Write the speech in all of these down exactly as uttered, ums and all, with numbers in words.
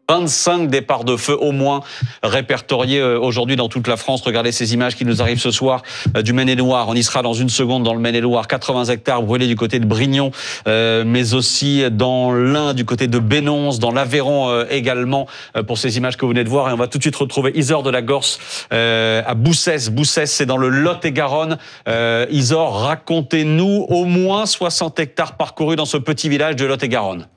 vingt-cinq départs de feu au moins répertoriés aujourd'hui dans toute la France. Regardez ces images qui nous arrivent ce soir du Maine-et-Loire. On y sera dans une seconde dans le Maine-et-Loire. quatre-vingts hectares brûlés du côté de Brignon, euh, mais aussi dans l'Ain, du côté de Bénonce, dans l'Aveyron euh, également, euh, pour ces images que vous venez de voir. Et on va tout de suite retrouver Isor de la Gorce euh, à Boussès. Boussès, c'est dans le Lot-et-Garonne. Euh, Isor, racontez-nous au moins soixante hectares parcourus dans ce petit village de Lot-et-Garonne.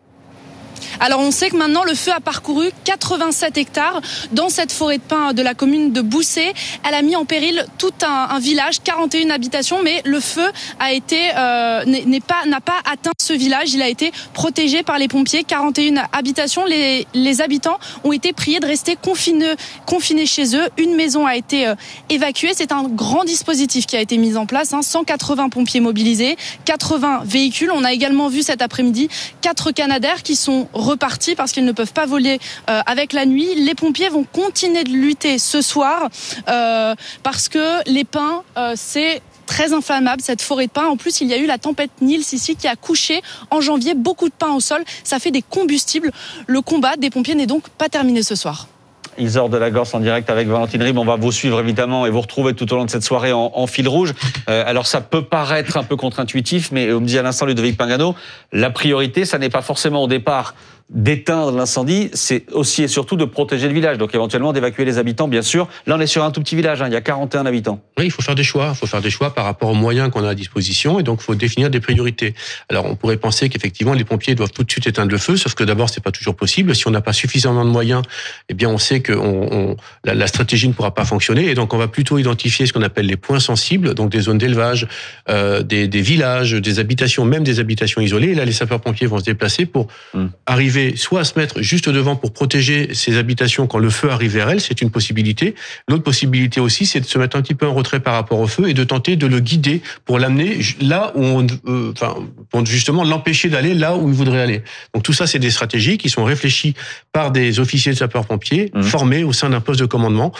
Alors on sait que maintenant le feu a parcouru quatre-vingt-sept hectares dans cette forêt de pins de la commune de Boussay. Elle a mis en péril tout un, un village, quarante et une habitations, mais le feu a été euh, n'est pas n'a pas atteint ce village. Il a été protégé par les pompiers. quarante et une habitations. Les, les habitants ont été priés de rester confinés confinés chez eux. Une maison a été euh, évacuée. C'est un grand dispositif qui a été mis en place. Hein. cent quatre-vingts pompiers mobilisés, quatre-vingts véhicules. On a également vu cet après-midi quatre Canadair qui sont repartis parce qu'ils ne peuvent pas voler euh, avec la nuit. Les pompiers vont continuer de lutter ce soir euh, parce que les pins, euh, c'est très inflammable, cette forêt de pins. En plus, il y a eu la tempête Nils ici qui a couché en janvier beaucoup de pins au sol. Ça fait des combustibles. Le combat des pompiers n'est donc pas terminé ce soir. Isor de la Gorce en direct avec Valentine Ribes. On va vous suivre évidemment et vous retrouver tout au long de cette soirée en, en fil rouge. Euh, alors ça peut paraître un peu contre-intuitif, mais on me dit à l'instant Ludovic Pingano, la priorité, ça n'est pas forcément au départ d'éteindre l'incendie, c'est aussi et surtout de protéger le village, donc éventuellement d'évacuer les habitants, bien sûr. Là, on est sur un tout petit village, hein, il y a quarante et un habitants. Oui, il faut faire des choix, il faut faire des choix par rapport aux moyens qu'on a à disposition, et donc il faut définir des priorités. Alors, on pourrait penser qu'effectivement, les pompiers doivent tout de suite éteindre le feu, sauf que d'abord, c'est pas toujours possible. Si on n'a pas suffisamment de moyens, eh bien, on sait que on, on, la, la stratégie ne pourra pas fonctionner, et donc on va plutôt identifier ce qu'on appelle les points sensibles, donc des zones d'élevage, euh, des, des villages, des habitations, même des habitations isolées. Et là, les sapeurs-pompiers vont se déplacer pour mmh. arriver soit à se mettre juste devant pour protéger ces habitations quand le feu arrive vers elles, c'est une possibilité. L'autre possibilité aussi, c'est de se mettre un petit peu en retrait par rapport au feu et de tenter de le guider pour l'amener là où on, euh, enfin, pour justement l'empêcher d'aller là où il voudrait aller. Donc tout ça, c'est des stratégies qui sont réfléchies par des officiers de sapeurs-pompiers mmh. formés au sein d'un poste de commandement.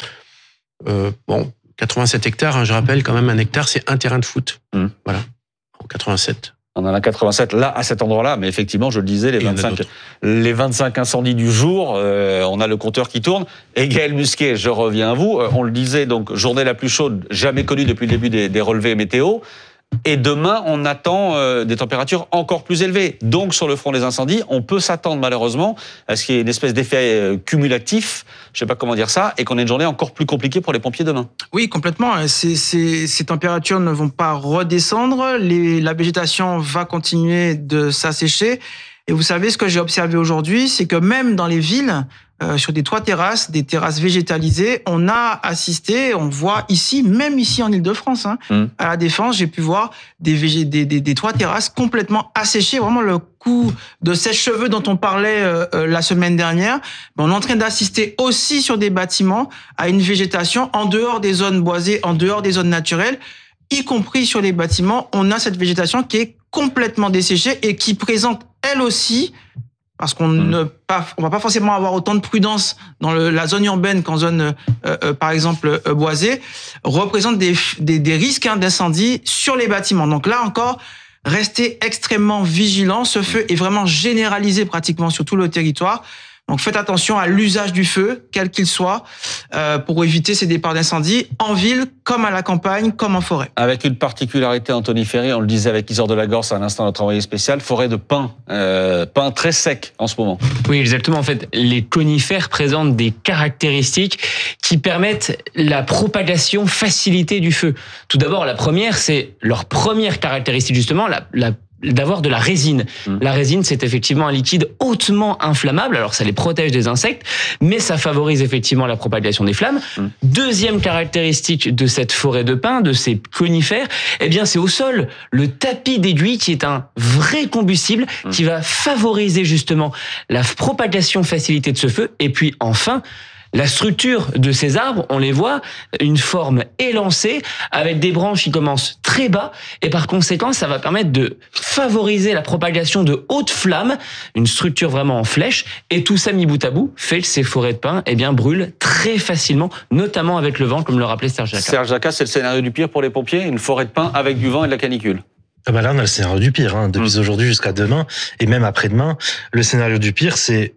Euh, bon, quatre-vingt-sept hectares, hein, je rappelle quand même, un hectare, c'est un terrain de foot. Mmh. Voilà, en quatre-vingt-sept. On en a quatre-vingt-sept là, à cet endroit-là, mais effectivement, je le disais, les vingt-cinq, les vingt-cinq incendies du jour, euh, on a le compteur qui tourne. Et Gaël Musquet, je reviens à vous, euh, on le disait, donc journée la plus chaude jamais connue depuis le début des, des relevés météo. Et demain, on attend euh, des températures encore plus élevées. Donc, sur le front des incendies, on peut s'attendre malheureusement à ce qu'il y ait une espèce d'effet euh, cumulatif, je ne sais pas comment dire ça, et qu'on ait une journée encore plus compliquée pour les pompiers demain. Oui, complètement. Ces, ces, ces températures ne vont pas redescendre. Les, la végétation va continuer de s'assécher. Et vous savez, ce que j'ai observé aujourd'hui, c'est que même dans les villes, euh, sur des toits terrasses, des terrasses végétalisées, on a assisté, on voit ici, même ici en Ile-de-France, hein, mmh. à la Défense, j'ai pu voir des, végé- des, des, des toits terrasses complètement asséchés, vraiment le coup de sèche-cheveux dont on parlait euh, euh, la semaine dernière. Mais on est en train d'assister aussi sur des bâtiments à une végétation en dehors des zones boisées, en dehors des zones naturelles, y compris sur les bâtiments, on a cette végétation qui est complètement desséchée et qui présente elle aussi, parce qu'on mmh. ne pas, on va pas forcément avoir autant de prudence dans le, la zone urbaine qu'en zone, euh, euh, par exemple, euh, boisée, représente des, des, des risques hein, d'incendie sur les bâtiments. Donc là encore, restez extrêmement vigilants. Ce feu est vraiment généralisé pratiquement sur tout le territoire. Donc faites attention à l'usage du feu, quel qu'il soit, euh, pour éviter ces départs d'incendie en ville, comme à la campagne, comme en forêt. Avec une particularité, Anthony Ferry, on le disait avec Isor de la Gorce à l'instant, notre envoyé spécial, forêt de pins, euh, pins très secs en ce moment. Oui, exactement. En fait, les conifères présentent des caractéristiques qui permettent la propagation facilitée du feu. Tout d'abord, la première, c'est leur première caractéristique justement, la, la d'avoir de la résine. Mmh. La résine, c'est effectivement un liquide hautement inflammable, alors ça les protège des insectes, mais ça favorise effectivement la propagation des flammes. Mmh. Deuxième caractéristique de cette forêt de pins, de ces conifères, eh bien c'est au sol le tapis d'aiguille qui est un vrai combustible mmh. qui va favoriser justement la propagation facilitée de ce feu. Et puis enfin, la structure de ces arbres, on les voit, une forme élancée, avec des branches qui commencent très bas, et par conséquent, ça va permettre de favoriser la propagation de hautes flammes, une structure vraiment en flèche, et tout ça mis bout à bout fait que ces forêts de pins, eh bien, brûlent très facilement, notamment avec le vent, comme le rappelait Serge Jacquat. Serge Jacquat, c'est le scénario du pire pour les pompiers, une forêt de pins avec du vent et de la canicule. Ah bah là, on a le scénario du pire, hein, depuis mmh. aujourd'hui jusqu'à demain, et même après-demain. Le scénario du pire, c'est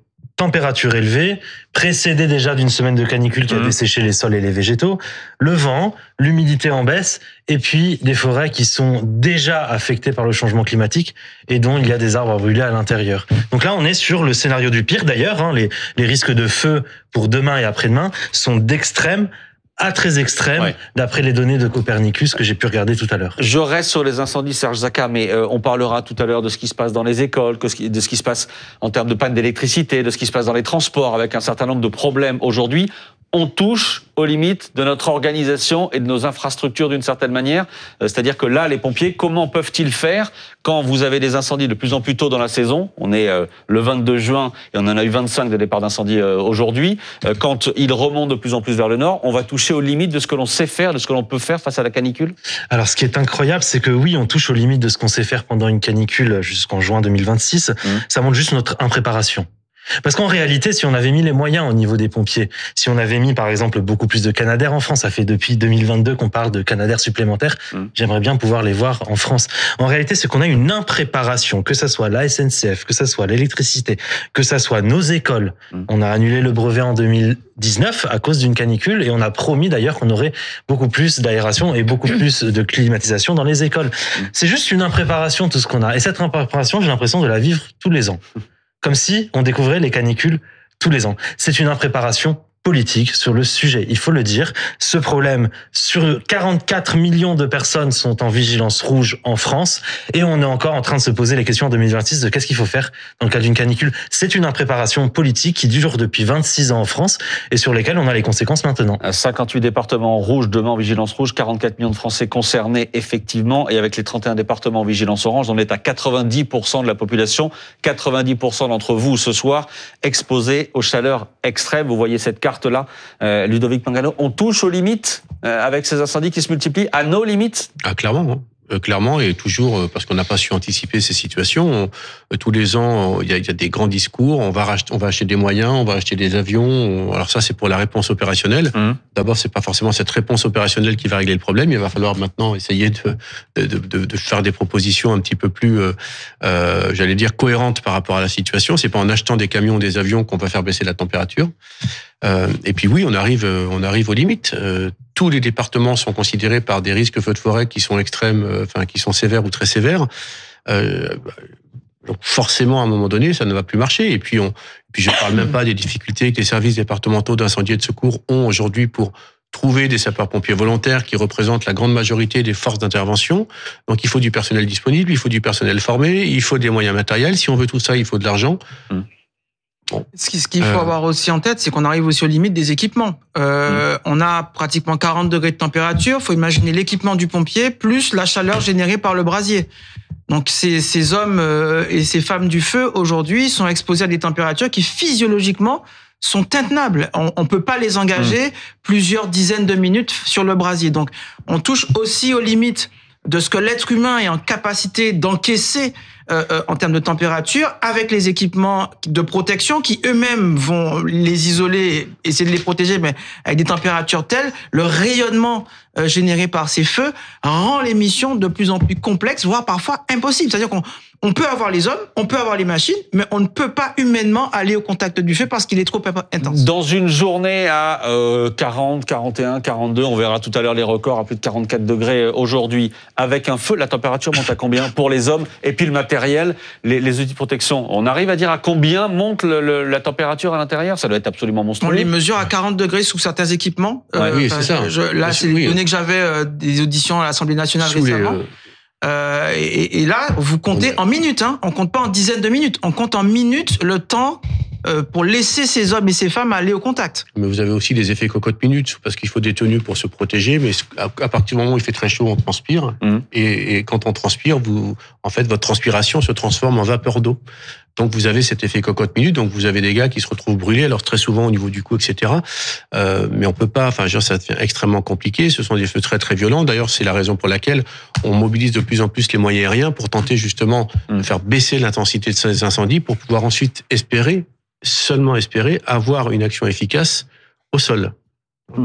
température élevée, précédée déjà d'une semaine de canicule qui a mmh. desséché les sols et les végétaux, le vent, l'humidité en baisse, et puis des forêts qui sont déjà affectées par le changement climatique et dont il y a des arbres à brûler à l'intérieur. Donc là, on est sur le scénario du pire. D'ailleurs, hein, les, les risques de feu pour demain et après-demain sont d'extrême à très extrême, ouais. d'après les données de Copernicus que j'ai pu regarder tout à l'heure. Je reste sur les incendies, Serge Zaka, mais euh, on parlera tout à l'heure de ce qui se passe dans les écoles, que ce qui, de ce qui se passe en termes de panne d'électricité, de ce qui se passe dans les transports, avec un certain nombre de problèmes aujourd'hui. On touche aux limites de notre organisation et de nos infrastructures d'une certaine manière. C'est-à-dire que là, les pompiers, comment peuvent-ils faire quand vous avez des incendies de plus en plus tôt dans la saison? On est euh, le vingt-deux juin et on en a eu vingt-cinq de départs d'incendie euh, aujourd'hui. Euh, quand ils remontent de plus en plus vers le nord, on va toucher aux limites de ce que l'on sait faire, de ce que l'on peut faire face à la canicule? Alors, ce qui est incroyable, c'est que oui, on touche aux limites de ce qu'on sait faire pendant une canicule jusqu'en juin deux mille vingt-six. Mmh. Ça montre juste notre impréparation. Parce qu'en réalité, si on avait mis les moyens au niveau des pompiers, si on avait mis par exemple beaucoup plus de Canadair en France, ça fait depuis deux mille vingt-deux qu'on parle de Canadair supplémentaires, mmh. j'aimerais bien pouvoir les voir en France. En réalité, c'est qu'on a une impréparation, que ça soit la S N C F, que ça soit l'électricité, que ça soit nos écoles. Mmh. On a annulé le brevet en deux mille dix-neuf à cause d'une canicule et on a promis d'ailleurs qu'on aurait beaucoup plus d'aération et beaucoup plus de climatisation dans les écoles. Mmh. C'est juste une impréparation tout ce qu'on a. Et cette impréparation, j'ai l'impression de la vivre tous les ans. Comme si on découvrait les canicules tous les ans. C'est une impréparation politique sur le sujet. Il faut le dire. Ce problème, sur quarante-quatre millions de personnes sont en vigilance rouge en France et on est encore en train de se poser les questions en deux mille vingt-six de qu'est-ce qu'il faut faire dans le cas d'une canicule. C'est une impréparation politique qui dure depuis vingt-six ans en France et sur lesquelles on a les conséquences maintenant. cinquante-huit départements rouges demain en vigilance rouge, quarante-quatre millions de Français concernés effectivement et avec les trente et un départements en vigilance orange, on est à quatre-vingt-dix pour cent de la population, quatre-vingt-dix pour cent d'entre vous ce soir exposés aux chaleurs extrêmes. Vous voyez cette carte là, euh, Ludovic Mangano, on touche aux limites euh, avec ces incendies qui se multiplient, à nos limites? Ah, clairement, hein. euh, clairement, et toujours euh, parce qu'on n'a pas su anticiper ces situations. On, euh, tous les ans, il y, y a des grands discours. On va racheter, on va acheter des moyens, on va acheter des avions. On, alors ça, c'est pour la réponse opérationnelle. Mmh. D'abord, c'est pas forcément cette réponse opérationnelle qui va régler le problème. Il va falloir maintenant essayer de, de, de, de faire des propositions un petit peu plus, euh, euh, j'allais dire, cohérentes par rapport à la situation. C'est pas en achetant des camions, des avions qu'on va faire baisser la température. Euh, et puis oui, on arrive, on arrive aux limites. Euh, tous les départements sont considérés par des risques feux de forêt qui sont extrêmes, euh, enfin qui sont sévères ou très sévères. Euh, donc forcément, à un moment donné, ça ne va plus marcher. Et puis, on, puis je ne parle même pas des difficultés que les services départementaux d'incendie et de secours ont aujourd'hui pour trouver des sapeurs-pompiers volontaires qui représentent la grande majorité des forces d'intervention. Donc il faut du personnel disponible, il faut du personnel formé, il faut des moyens matériels. Si on veut tout ça, il faut de l'argent. Mmh. Bon. Ce qu'il faut euh... avoir aussi en tête, c'est qu'on arrive aussi aux limites des équipements. Euh, mmh. On a pratiquement quarante degrés de température. Il faut imaginer l'équipement du pompier plus la chaleur générée par le brasier. Donc ces, ces hommes euh, et ces femmes du feu aujourd'hui sont exposés à des températures qui physiologiquement sont intenables. On ne peut pas les engager mmh. plusieurs dizaines de minutes sur le brasier. Donc on touche aussi aux limites de ce que l'être humain est en capacité d'encaisser euh, euh, en termes de température, avec les équipements de protection qui eux-mêmes vont les isoler, essayer de les protéger, mais avec des températures telles, le rayonnement euh, généré par ces feux rend les missions de plus en plus complexes, voire parfois impossibles. C'est-à-dire qu'on on peut avoir les hommes, on peut avoir les machines, mais on ne peut pas humainement aller au contact du feu parce qu'il est trop intense. Dans une journée à euh, quarante, quarante et un, quarante-deux, on verra tout à l'heure les records à plus de quarante-quatre degrés aujourd'hui, avec un feu, la température monte à combien pour les hommes? Et puis le matériel, les, les outils de protection, on arrive à dire à combien monte le, le, la température à l'intérieur? Ça doit être absolument monstrueux. On les mesure à quarante degrés sous certains équipements. Ouais, euh, oui, c'est ça. Je, là, mais c'est les oui, données que j'avais euh, des auditions à l'Assemblée nationale récemment. Les, euh... Euh, et, et là, vous comptez en minutes, hein. On compte pas en dizaines de minutes. On compte en minutes le temps euh, pour laisser ces hommes et ces femmes aller au contact. Mais vous avez aussi des effets cocotte minutes parce qu'il faut des tenues pour se protéger. Mais à, à partir du moment où il fait très chaud, on transpire. Mmh. Et, et quand on transpire, vous, en fait, votre transpiration se transforme en vapeur d'eau. Donc vous avez cet effet cocotte minute, donc vous avez des gars qui se retrouvent brûlés, alors très souvent au niveau du cou, et cetera. Euh, mais on peut pas, enfin, je veux dire, ça devient extrêmement compliqué. Ce sont des feux très très violents. D'ailleurs, c'est la raison pour laquelle on mobilise de plus en plus les moyens aériens pour tenter justement mmh. de faire baisser l'intensité de ces incendies, pour pouvoir ensuite espérer, seulement espérer, avoir une action efficace au sol. Mmh.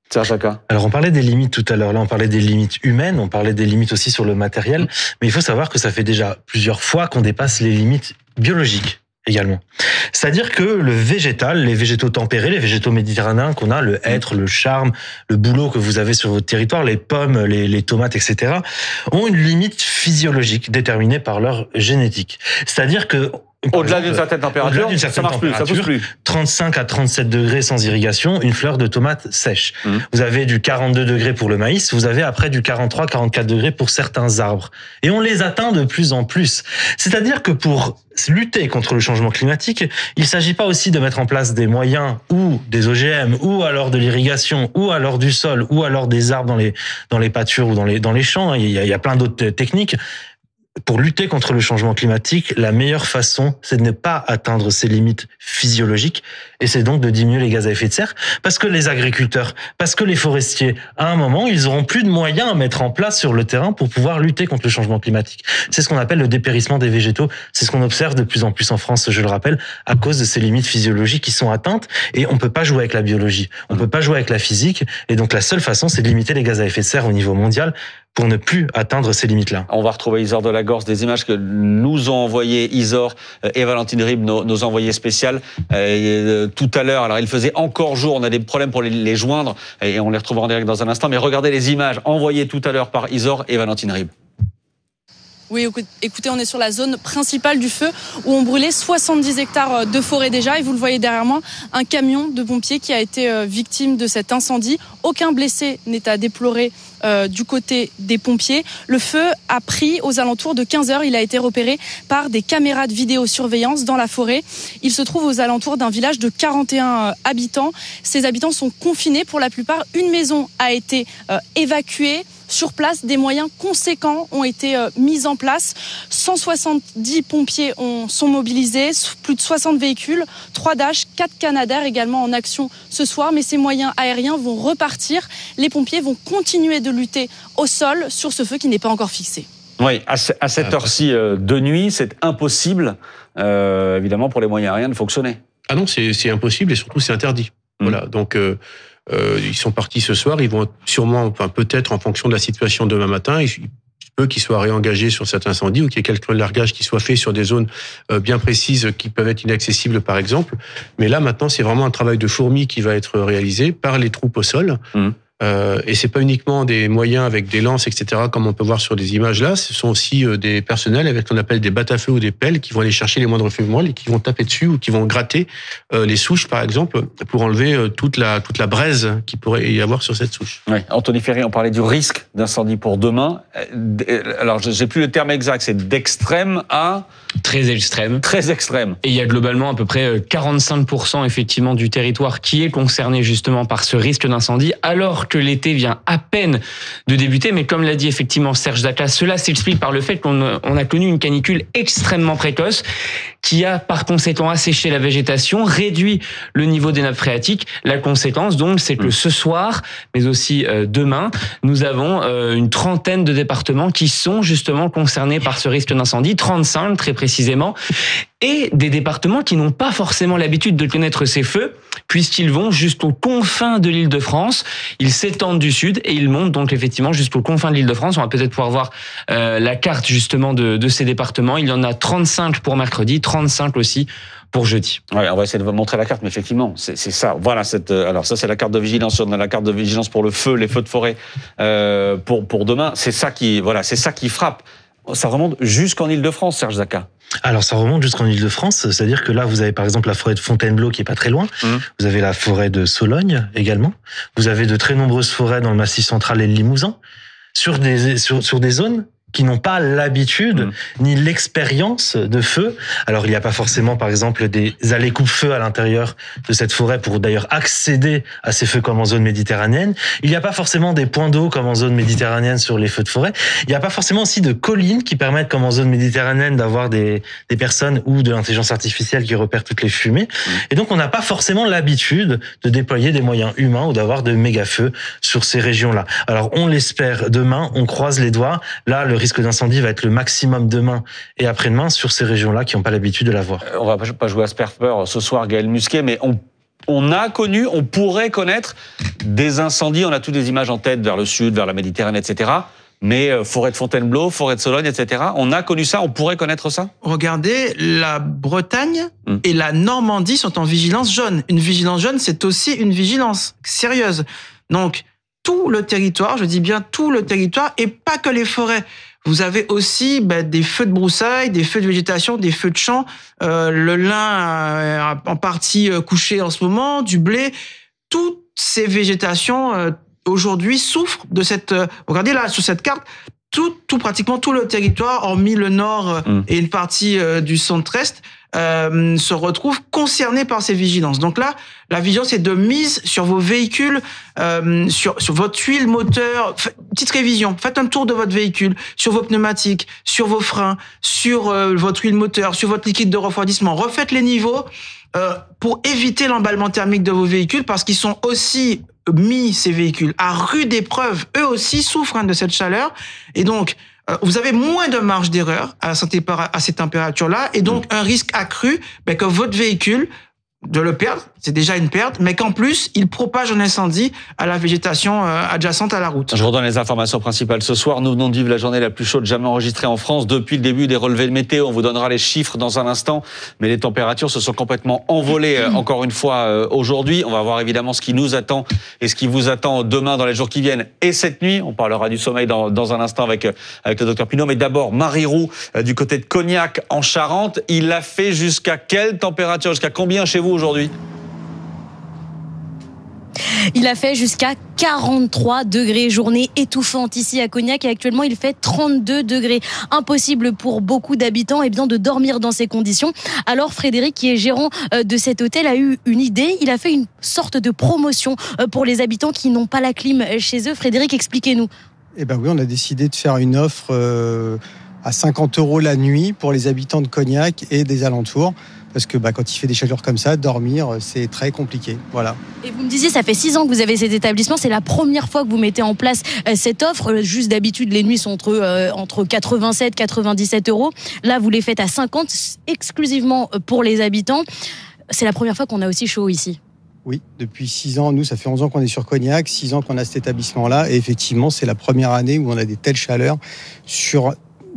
Alors on parlait des limites tout à l'heure, là on parlait des limites humaines, on parlait des limites aussi sur le matériel, mais il faut savoir que ça fait déjà plusieurs fois qu'on dépasse les limites biologiques. également. C'est-à-dire que le végétal, les végétaux tempérés, les végétaux méditerranéens qu'on a, le hêtre, le charme, le bouleau que vous avez sur votre territoire, les pommes, les, les tomates, et cetera, ont une limite physiologique déterminée par leur génétique. C'est-à-dire que Au-delà d'une certaine température, d'une certaine ça marche plus, ça pousse plus. trente-cinq à trente-sept degrés sans irrigation, une fleur de tomate sèche. Mmh. Vous avez du quarante-deux degrés pour le maïs, vous avez après du quarante-trois à quarante-quatre degrés pour certains arbres. Et on les atteint de plus en plus. C'est-à-dire que pour lutter contre le changement climatique, il ne s'agit pas aussi de mettre en place des moyens ou des O G M ou alors de l'irrigation ou alors du sol ou alors des arbres dans les, dans les pâtures ou dans les, dans les champs. Il y a, il y a plein d'autres techniques. Pour lutter contre le changement climatique, la meilleure façon, c'est de ne pas atteindre ces limites physiologiques, et c'est donc de diminuer les gaz à effet de serre, parce que les agriculteurs, parce que les forestiers, à un moment, ils auront plus de moyens à mettre en place sur le terrain pour pouvoir lutter contre le changement climatique. C'est ce qu'on appelle le dépérissement des végétaux. C'est ce qu'on observe de plus en plus en France, je le rappelle, à cause de ces limites physiologiques qui sont atteintes, et on peut pas jouer avec la biologie, on peut pas jouer avec la physique, et donc la seule façon, c'est de limiter les gaz à effet de serre au niveau mondial, pour ne plus atteindre ces limites-là. On va retrouver Isor Delagorce, des images que nous ont envoyées Isor et Valentine Ribes, nos, nos envoyés spéciales, euh, tout à l'heure. Alors, il faisait encore jour, on a des problèmes pour les, les joindre, et on les retrouvera en direct dans un instant, mais regardez les images envoyées tout à l'heure par Isor et Valentine Ribes. Oui, écoutez, on est sur la zone principale du feu où on brûlait soixante-dix hectares de forêt déjà. Et vous le voyez derrière moi, un camion de pompiers qui a été victime de cet incendie. Aucun blessé n'est à déplorer euh, du côté des pompiers. Le feu a pris aux alentours de quinze heures. Il a été repéré par des caméras de vidéosurveillance dans la forêt. Il se trouve aux alentours d'un village de quarante et un habitants. Ces habitants sont confinés pour la plupart. Une maison a été euh, évacuée. Sur place, des moyens conséquents ont été euh, mis en place. cent soixante-dix pompiers ont, sont mobilisés, plus de soixante véhicules, trois Dash, quatre Canadair également en action ce soir. Mais ces moyens aériens vont repartir. Les pompiers vont continuer de lutter au sol sur ce feu qui n'est pas encore fixé. Oui, à, à cette heure-ci euh, de nuit, c'est impossible, euh, évidemment, pour les moyens aériens de fonctionner. Ah non, c'est, c'est impossible et surtout c'est interdit. Mmh. Voilà, donc... Euh... Euh, ils sont partis ce soir, ils vont sûrement, enfin peut-être en fonction de la situation demain matin, il peut qu'ils soient réengagés sur cet incendie ou qu'il y ait quelques largages qui soient faits sur des zones euh, bien précises qui peuvent être inaccessibles par exemple. Mais là maintenant, c'est vraiment un travail de fourmi qui va être réalisé par les troupes au sol. Mmh. Euh, et c'est pas uniquement des moyens avec des lances, et cetera, comme on peut voir sur des images là. Ce sont aussi euh, des personnels avec ce qu'on appelle des battes à feu ou des pelles qui vont aller chercher les moindres feux molles et qui vont taper dessus ou qui vont gratter euh, les souches, par exemple, pour enlever euh, toute la toute la braise qui pourrait y avoir sur cette souche. Oui. Anthony Ferry, on parlait du risque d'incendie pour demain. Alors, j'ai plus le terme exact, c'est d'extrême à très extrême. Très extrême. Et il y a globalement à peu près quarante-cinq pour cent effectivement du territoire qui est concerné justement par ce risque d'incendie, alors que l'été vient à peine de débuter. Mais comme l'a dit effectivement Serge Zaka, cela s'explique par le fait qu'on on a connu une canicule extrêmement précoce qui a par conséquent asséché la végétation, réduit le niveau des nappes phréatiques. La conséquence donc, c'est que mmh. ce soir, mais aussi euh, demain, nous avons euh, une trentaine de départements qui sont justement concernés par ce risque d'incendie, trente-cinq très précisément, et des départements qui n'ont pas forcément l'habitude de connaître ces feux, puisqu'ils vont jusqu'aux confins de l'Île-de-France. Ils s'étendent du sud et ils montent donc effectivement jusqu'aux confins de l'Île-de-France. On va peut-être pouvoir voir euh, la carte justement de, de ces départements. Il y en a trente-cinq pour mercredi, trente-cinq aussi pour jeudi. Ouais, on va essayer de vous montrer la carte, mais effectivement, c'est, c'est ça. Voilà, cette, alors ça, c'est la carte de vigilance. On a la carte de vigilance pour le feu, les feux de forêt euh, pour pour demain. C'est ça qui, voilà, c'est ça qui frappe. Ça remonte jusqu'en Île-de-France, Serge Zaka. Alors ça remonte jusqu'en Île-de-France, c'est-à-dire que là vous avez par exemple la forêt de Fontainebleau qui est pas très loin, mmh. vous avez la forêt de Sologne également, vous avez de très nombreuses forêts dans le Massif central et le Limousin, sur des sur, sur des zones qui n'ont pas l'habitude mmh. ni l'expérience de feu. Alors il n'y a pas forcément par exemple des allées coupe-feu à l'intérieur de cette forêt pour d'ailleurs accéder à ces feux comme en zone méditerranéenne. Il n'y a pas forcément des points d'eau comme en zone méditerranéenne sur les feux de forêt. Il n'y a pas forcément aussi de collines qui permettent comme en zone méditerranéenne d'avoir des, des personnes ou de l'intelligence artificielle qui repèrent toutes les fumées. Mmh. Et donc on n'a pas forcément l'habitude de déployer des moyens humains ou d'avoir de méga feux sur ces régions-là. Alors on l'espère demain, on croise les doigts. Là le risque d'incendie va être le maximum demain et après-demain sur ces régions-là qui n'ont pas l'habitude de l'avoir. On va pas jouer à Sperper ce soir, Gaël Musquet, mais on, on a connu, on pourrait connaître des incendies. On a toutes des images en tête vers le sud, vers la Méditerranée, et cetera. mais euh, forêt de Fontainebleau, forêt de Sologne, et cetera. On a connu ça, on pourrait connaître ça? Regardez, la Bretagne mmh. et la Normandie sont en vigilance jaune. Une vigilance jaune, c'est aussi une vigilance sérieuse. Donc, tout le territoire, je dis bien tout le territoire, et pas que les forêts. Vous avez aussi ben, des feux de broussailles, des feux de végétation, des feux de champs, euh, le lin euh, en partie euh, couché en ce moment, du blé. Toutes ces végétations euh, aujourd'hui souffrent de cette... Euh, regardez là sur cette carte, tout, tout pratiquement tout le territoire, hormis le nord euh, mmh. et une partie euh, du centre-est, euh, se retrouve concerné par ces vigilances. Donc là, la vigilance est de mise sur vos véhicules, euh, sur, sur votre huile moteur. Faites, petite révision, faites un tour de votre véhicule, sur vos pneumatiques, sur vos freins, sur euh, votre huile moteur, sur votre liquide de refroidissement. Refaites les niveaux euh, pour éviter l'emballement thermique de vos véhicules, parce qu'ils sont aussi mis, ces véhicules, à rude épreuve. Eux aussi souffrent hein, de cette chaleur. Et donc, vous avez moins de marge d'erreur à ces températures-là, et donc un risque accru ben, que votre véhicule, de le perdre, c'est déjà une perte, mais qu'en plus, il propage un incendie à la végétation adjacente à la route. Je redonne les informations principales ce soir. Nous venons de vivre la journée la plus chaude jamais enregistrée en France depuis le début des relevés de météo. On vous donnera les chiffres dans un instant, mais les températures se sont complètement envolées encore une fois aujourd'hui. On va voir évidemment ce qui nous attend et ce qui vous attend demain, dans les jours qui viennent et cette nuit. On parlera du sommeil dans, dans un instant avec, avec le docteur Pinault. Mais d'abord, Marie Roux, du côté de Cognac en Charente. Il a fait jusqu'à quelle température? Jusqu'à combien chez vous aujourd'hui? Il a fait jusqu'à quarante-trois degrés, journée étouffante ici à Cognac, et actuellement il fait trente-deux degrés. Impossible pour beaucoup d'habitants eh bien, de dormir dans ces conditions. Alors Frédéric, qui est gérant de cet hôtel, a eu une idée. Il a fait une sorte de promotion pour les habitants qui n'ont pas la clim chez eux. Frédéric, expliquez-nous. Eh ben oui, on a décidé de faire une offre euh, à cinquante euros la nuit pour les habitants de Cognac et des alentours. Parce que bah, quand il fait des chaleurs comme ça, dormir, c'est très compliqué. Voilà. Et vous me disiez, ça fait six ans que vous avez cet établissement. C'est la première fois que vous mettez en place euh, cette offre. Juste d'habitude, les nuits sont entre, euh, entre quatre-vingt-sept et quatre-vingt-dix-sept euros. Là, vous les faites à cinquante, exclusivement pour les habitants. C'est la première fois qu'on a aussi chaud ici. Oui, depuis six ans. Nous, ça fait onze ans qu'on est sur Cognac, six ans qu'on a cet établissement-là. Et effectivement, c'est la première année où on a des telles chaleurs sur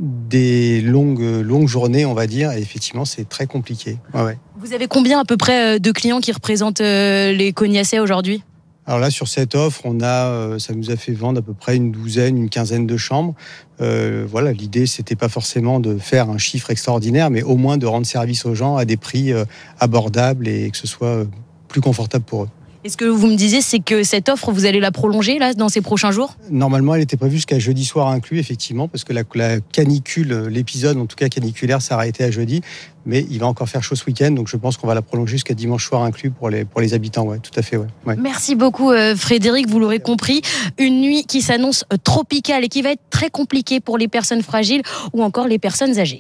des longues, longues journées, on va dire, et effectivement, c'est très compliqué. Ouais, ouais. Vous avez combien à peu près de clients qui représentent les Cognacais aujourd'hui ? Alors là, sur cette offre, on a, ça nous a fait vendre à peu près une douzaine, une quinzaine de chambres. Euh, voilà, l'idée, c'était pas forcément de faire un chiffre extraordinaire, mais au moins de rendre service aux gens à des prix abordables et que ce soit plus confortable pour eux. Et ce que vous me disiez, c'est que cette offre, vous allez la prolonger là, dans ces prochains jours ? Normalement, elle était prévue jusqu'à jeudi soir inclus, effectivement, parce que la, la canicule, l'épisode, en tout cas caniculaire, s'est arrêté à jeudi. Mais il va encore faire chaud ce week-end, donc je pense qu'on va la prolonger jusqu'à dimanche soir inclus pour les, pour les habitants. Ouais, tout à fait. Ouais. Ouais. Merci beaucoup, euh, Frédéric. Vous l'aurez compris, une nuit qui s'annonce tropicale et qui va être très compliquée pour les personnes fragiles ou encore les personnes âgées.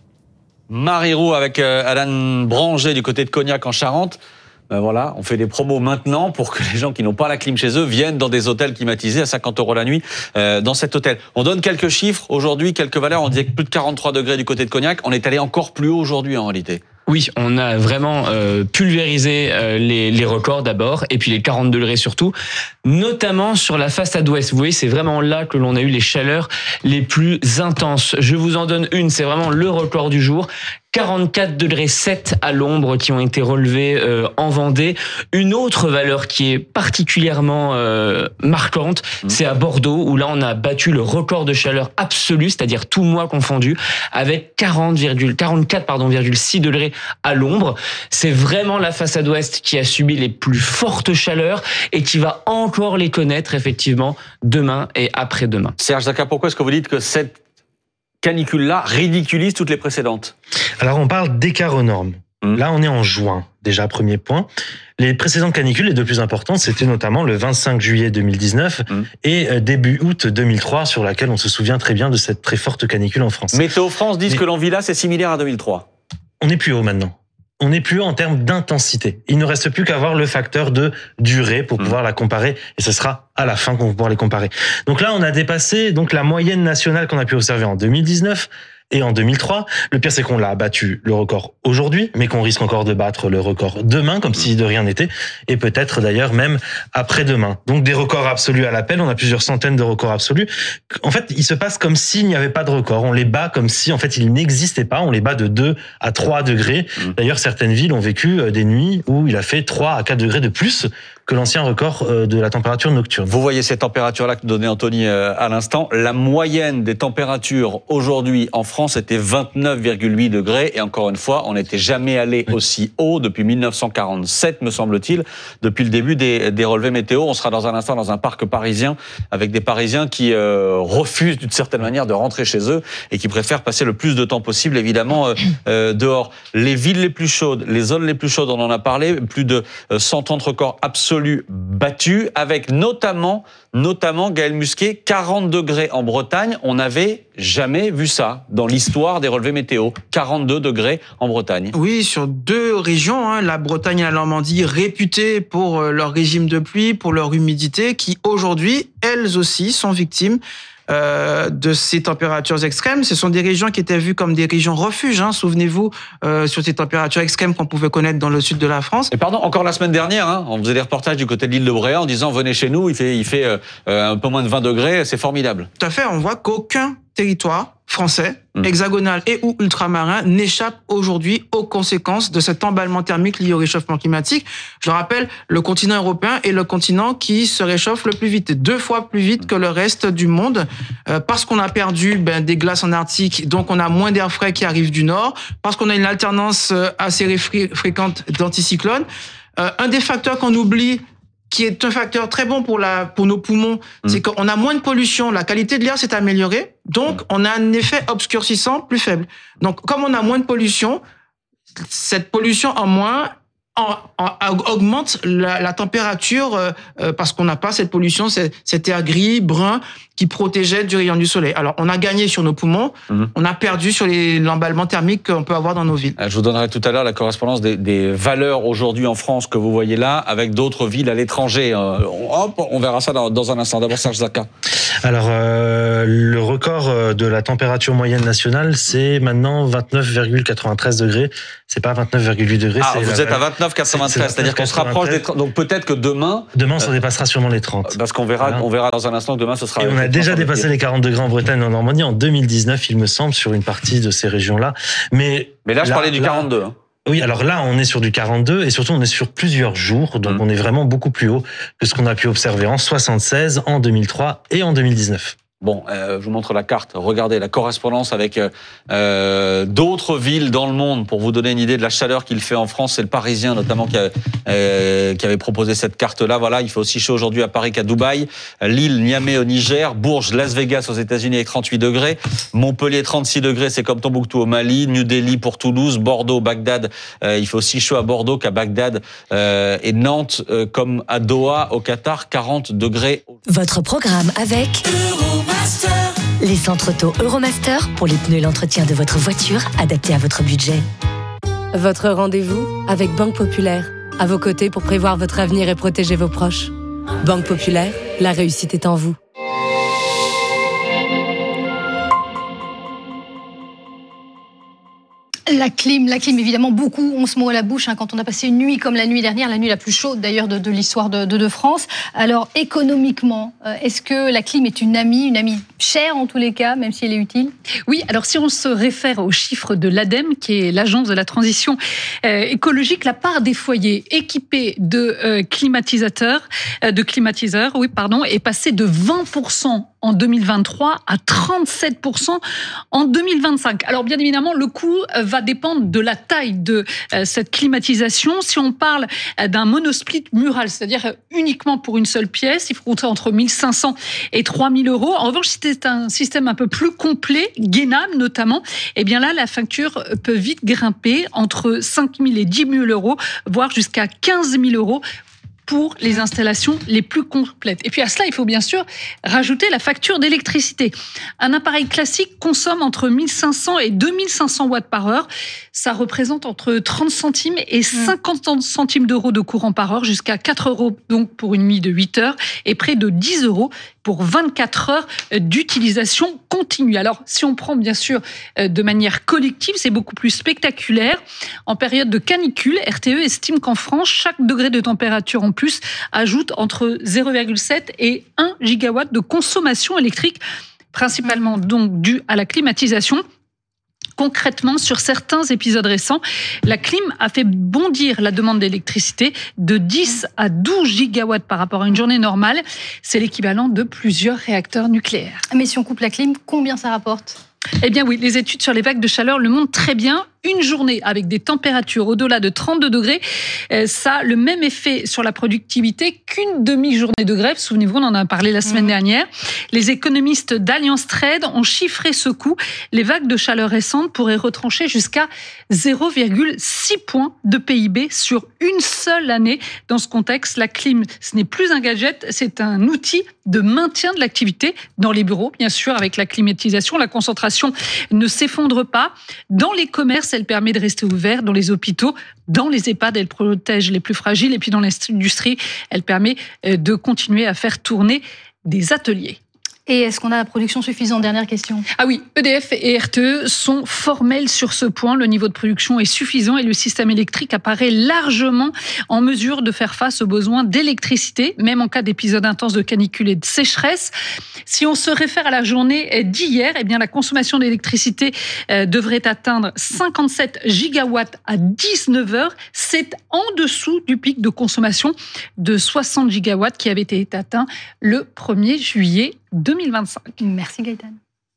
Marie Roux avec euh, Alan Branger du côté de Cognac en Charente. Ben voilà, on fait des promos maintenant pour que les gens qui n'ont pas la clim chez eux viennent dans des hôtels climatisés à cinquante euros la nuit euh, dans cet hôtel. On donne quelques chiffres aujourd'hui, quelques valeurs. On disait que plus de quarante-trois degrés du côté de Cognac. On est allé encore plus haut aujourd'hui en réalité. Oui, on a vraiment euh, pulvérisé euh, les, les records d'abord, et puis les quarante degrés surtout, notamment sur la façade ouest. Vous voyez, c'est vraiment là que l'on a eu les chaleurs les plus intenses. Je vous en donne une, c'est vraiment le record du jour. quarante-quatre degrés sept à l'ombre qui ont été relevés euh, en Vendée. Une autre valeur qui est particulièrement euh, marquante, mmh. c'est à Bordeaux, où là on a battu le record de chaleur absolu, c'est-à-dire tout mois confondu, avec quarante, quarante-quatre pardon, virgule six degrés à l'ombre. C'est vraiment la façade ouest qui a subi les plus fortes chaleurs et qui va encore les connaître effectivement demain et après-demain. Serge Zaka, pourquoi est-ce que vous dites que cette canicule-là ridiculise toutes les précédentes? Alors on parle d'écart aux normes. Mmh. Là on est en juin, déjà premier point. Les précédentes canicules, les deux plus importantes, c'était notamment le vingt-cinq juillet deux mille dix-neuf mmh. et début août deux mille trois, sur laquelle on se souvient très bien de cette très forte canicule en France. Météo France disent Mais... que l'on vit là, c'est similaire à deux mille trois. On est plus haut maintenant. On n'est plus haut en termes d'intensité. Il ne reste plus qu'à voir le facteur de durée pour pouvoir mmh. la comparer, et ce sera à la fin qu'on va pouvoir les comparer. Donc là, on a dépassé donc la moyenne nationale qu'on a pu observer en deux mille dix-neuf et en deux mille trois. Le pire, c'est qu'on l'a battu le record aujourd'hui, mais qu'on risque encore de battre le record demain, comme si de rien n'était, et peut-être d'ailleurs même après-demain. Donc des records absolus à l'appel, on a plusieurs centaines de records absolus. En fait, il se passe comme s'il n'y avait pas de record. On les bat comme si, en fait, ils n'existaient pas. On les bat de deux à trois degrés. D'ailleurs, certaines villes ont vécu des nuits où il a fait trois à quatre degrés de plus que l'ancien record de la température nocturne. Vous voyez ces températures-là que donnait Anthony à l'instant. La moyenne des températures aujourd'hui en France était vingt-neuf virgule huit degrés. Et encore une fois, on n'était jamais allé aussi haut depuis mille neuf cent quarante-sept, me semble-t-il, depuis le début des, des relevés météo. On sera dans un instant dans un parc parisien avec des Parisiens qui euh, refusent d'une certaine manière de rentrer chez eux et qui préfèrent passer le plus de temps possible, évidemment, euh, euh, dehors. Les villes les plus chaudes, les zones les plus chaudes, on en a parlé, plus de cent trente records absolus battus, avec notamment, notamment Gaël Musquet, quarante degrés en Bretagne. On n'avait jamais vu ça dans l'histoire des relevés météo. quarante-deux degrés en Bretagne. Oui, sur deux régions, hein, la Bretagne et la Normandie, réputées pour leur régime de pluie, pour leur humidité, qui aujourd'hui, elles aussi, sont victimes Euh, de ces températures extrêmes. Ce sont des régions qui étaient vues comme des régions refuges. Hein. Souvenez-vous, euh, sur ces températures extrêmes qu'on pouvait connaître dans le sud de la France. Et pardon, encore la semaine dernière, hein, on faisait des reportages du côté de l'île de Bréhat en disant venez chez nous, il fait, il fait euh, un peu moins de vingt degrés, c'est formidable. Tout à fait, on voit qu'aucun territoire français, mmh. hexagonal et ou ultramarin, n'échappe aujourd'hui aux conséquences de cet emballement thermique lié au réchauffement climatique. Je le rappelle, le continent européen est le continent qui se réchauffe le plus vite, deux fois plus vite que le reste du monde, euh, parce qu'on a perdu ben, des glaces en Arctique, donc on a moins d'air frais qui arrive du nord, parce qu'on a une alternance assez ré- fréquente d'anticyclones. Euh, un des facteurs qu'on oublie, qui est un facteur très bon pour la pour nos poumons, mmh. c'est qu'on a moins de pollution, la qualité de l'air s'est améliorée, donc on a un effet obscurcissant plus faible. Donc comme on a moins de pollution, cette pollution en moins en, en, augmente la, la température euh, parce qu'on n'a pas cette pollution, cet air gris, brun qui protégeait du rayon du soleil. Alors, on a gagné sur nos poumons, mmh. on a perdu sur les, l'emballement thermique qu'on peut avoir dans nos villes. Je vous donnerai tout à l'heure la correspondance des, des valeurs aujourd'hui en France que vous voyez là, avec d'autres villes à l'étranger. Hop, on verra ça dans, dans un instant. D'abord, Serge Zaka. Alors, euh, le record de la température moyenne nationale, c'est maintenant vingt-neuf virgule quatre-vingt-treize degrés. C'est pas vingt-neuf virgule huit degrés. Ah, c'est vous la... êtes à vingt-neuf virgule quatre-vingt-treize, c'est, c'est-à-dire qu'on se rapproche des trente. Donc peut-être que demain... Demain, on s'en dépassera sûrement les trente. Parce qu'on verra, voilà. on verra dans un instant que demain, ce sera... Et on a déjà dépassé les quarante degrés en Bretagne et en Normandie en deux mille dix-neuf, il me semble, sur une partie de ces régions-là. Mais, Mais là, je là, parlais du là, quarante-deux. Hein. Oui, alors là, on est sur du quarante-deux et surtout, on est sur plusieurs jours. Donc, mmh. on est vraiment beaucoup plus haut que ce qu'on a pu observer en soixante-seize, en deux mille trois et en deux mille dix-neuf. Bon, euh, je vous montre la carte. Regardez la correspondance avec euh, d'autres villes dans le monde pour vous donner une idée de la chaleur qu'il fait en France. C'est le Parisien notamment qui, a, euh, qui avait proposé cette carte-là. Voilà, il fait aussi chaud aujourd'hui à Paris qu'à Dubaï. Lille, Niamey au Niger, Bourges, Las Vegas aux États-Unis avec trente-huit degrés. Montpellier trente-six degrés, c'est comme Tombouctou au Mali. New Delhi pour Toulouse, Bordeaux, Bagdad. Euh, il fait aussi chaud à Bordeaux qu'à Bagdad euh, et Nantes euh, comme à Doha au Qatar, quarante degrés. Votre programme avec les centres auto Euromaster pour les pneus et l'entretien de votre voiture adapté à votre budget. Votre rendez-vous avec Banque Populaire. À vos côtés pour prévoir votre avenir et protéger vos proches. Banque Populaire, la réussite est en vous. La clim, la clim, évidemment, beaucoup ont ce mot à la bouche hein, quand on a passé une nuit comme la nuit dernière, la nuit la plus chaude d'ailleurs de, de l'histoire de, de, de France. Alors, économiquement, euh, est-ce que la clim est une amie, une amie chère en tous les cas, même si elle est utile ? Oui, alors si on se réfère aux chiffres de l'ADEME, qui est l'agence de la transition euh, écologique, la part des foyers équipés de euh, climatisateurs, euh, de climatiseurs, oui, pardon, est passée de vingt pour cent en deux mille vingt-trois à trente-sept pour cent en deux mille vingt-cinq. Alors bien évidemment, le coût va dépendre de la taille de euh, cette climatisation. Si on parle euh, d'un monosplit mural, c'est-à-dire uniquement pour une seule pièce, il faut compter entre mille cinq cents et trois mille euros. En revanche, si c'est un système un peu plus complet, gainable notamment, eh bien là, la facture peut vite grimper entre cinq mille et dix mille euros, voire jusqu'à quinze mille euros pour les installations les plus complètes. Et puis à cela, il faut bien sûr rajouter la facture d'électricité. Un appareil classique consomme entre mille cinq cents et deux mille cinq cents watts par heure. Ça représente entre trente centimes et cinquante centimes d'euros de courant par heure, jusqu'à quatre euros donc pour une nuit de huit heures et près de dix euros pour vingt-quatre heures d'utilisation continue. Alors, si on prend bien sûr de manière collective, c'est beaucoup plus spectaculaire. En période de canicule, R T E estime qu'en France, chaque degré de température en plus ajoute entre zéro virgule sept et un gigawatt de consommation électrique, principalement donc due à la climatisation. Concrètement, sur certains épisodes récents, la clim a fait bondir la demande d'électricité de dix à douze gigawatts par rapport à une journée normale. C'est l'équivalent de plusieurs réacteurs nucléaires. Mais si on coupe la clim, combien ça rapporte ? Eh bien oui, les études sur les vagues de chaleur le montrent très bien. Une journée avec des températures au-delà de trente-deux degrés, ça a le même effet sur la productivité qu'une demi-journée de grève. Souvenez-vous, on en a parlé la semaine mmh. dernière. Les économistes d'Alliance Trade ont chiffré ce coût. Les vagues de chaleur récentes pourraient retrancher jusqu'à zéro virgule six points de P I B sur une seule année. Dans ce contexte, la clim, ce n'est plus un gadget, c'est un outil de maintien de l'activité dans les bureaux. Bien sûr, avec la climatisation, la concentration ne s'effondre pas. Dans les commerces, elle permet de rester ouverte, dans les hôpitaux, dans les EHPAD, elle protège les plus fragiles. Et puis dans l'industrie, elle permet de continuer à faire tourner des ateliers. Et est-ce qu'on a la production suffisante ? Dernière question. Ah oui, E D F et R T E sont formels sur ce point. Le niveau de production est suffisant et le système électrique apparaît largement en mesure de faire face aux besoins d'électricité, même en cas d'épisodes intenses de canicule et de sécheresse. Si on se réfère à la journée d'hier, eh bien la consommation d'électricité devrait atteindre cinquante-sept gigawatts à dix-neuf heures. C'est en dessous du pic de consommation de soixante gigawatts qui avait été atteint le premier juillet deux mille vingt-cinq. Merci Gaëtane.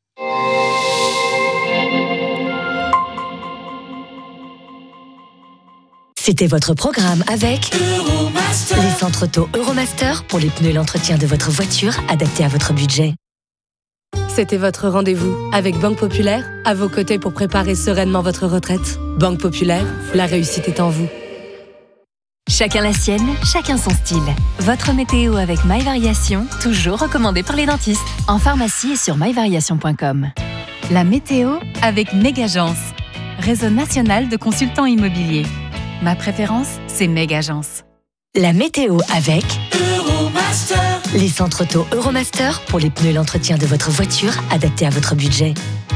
C'était votre programme avec Euromaster. Les centres auto Euromaster pour les pneus et l'entretien de votre voiture adaptés à votre budget. C'était votre rendez-vous avec Banque Populaire, à vos côtés pour préparer sereinement votre retraite. Banque Populaire, la réussite est en vous. Chacun la sienne, chacun son style. Votre météo avec My Variation, toujours recommandé par les dentistes. En pharmacie et sur my variation point com. La météo avec Megagence, réseau national de consultants immobiliers. Ma préférence, c'est Megagence. La météo avec Euromaster. Les centres auto Euromaster pour les pneus et l'entretien de votre voiture adaptés à votre budget.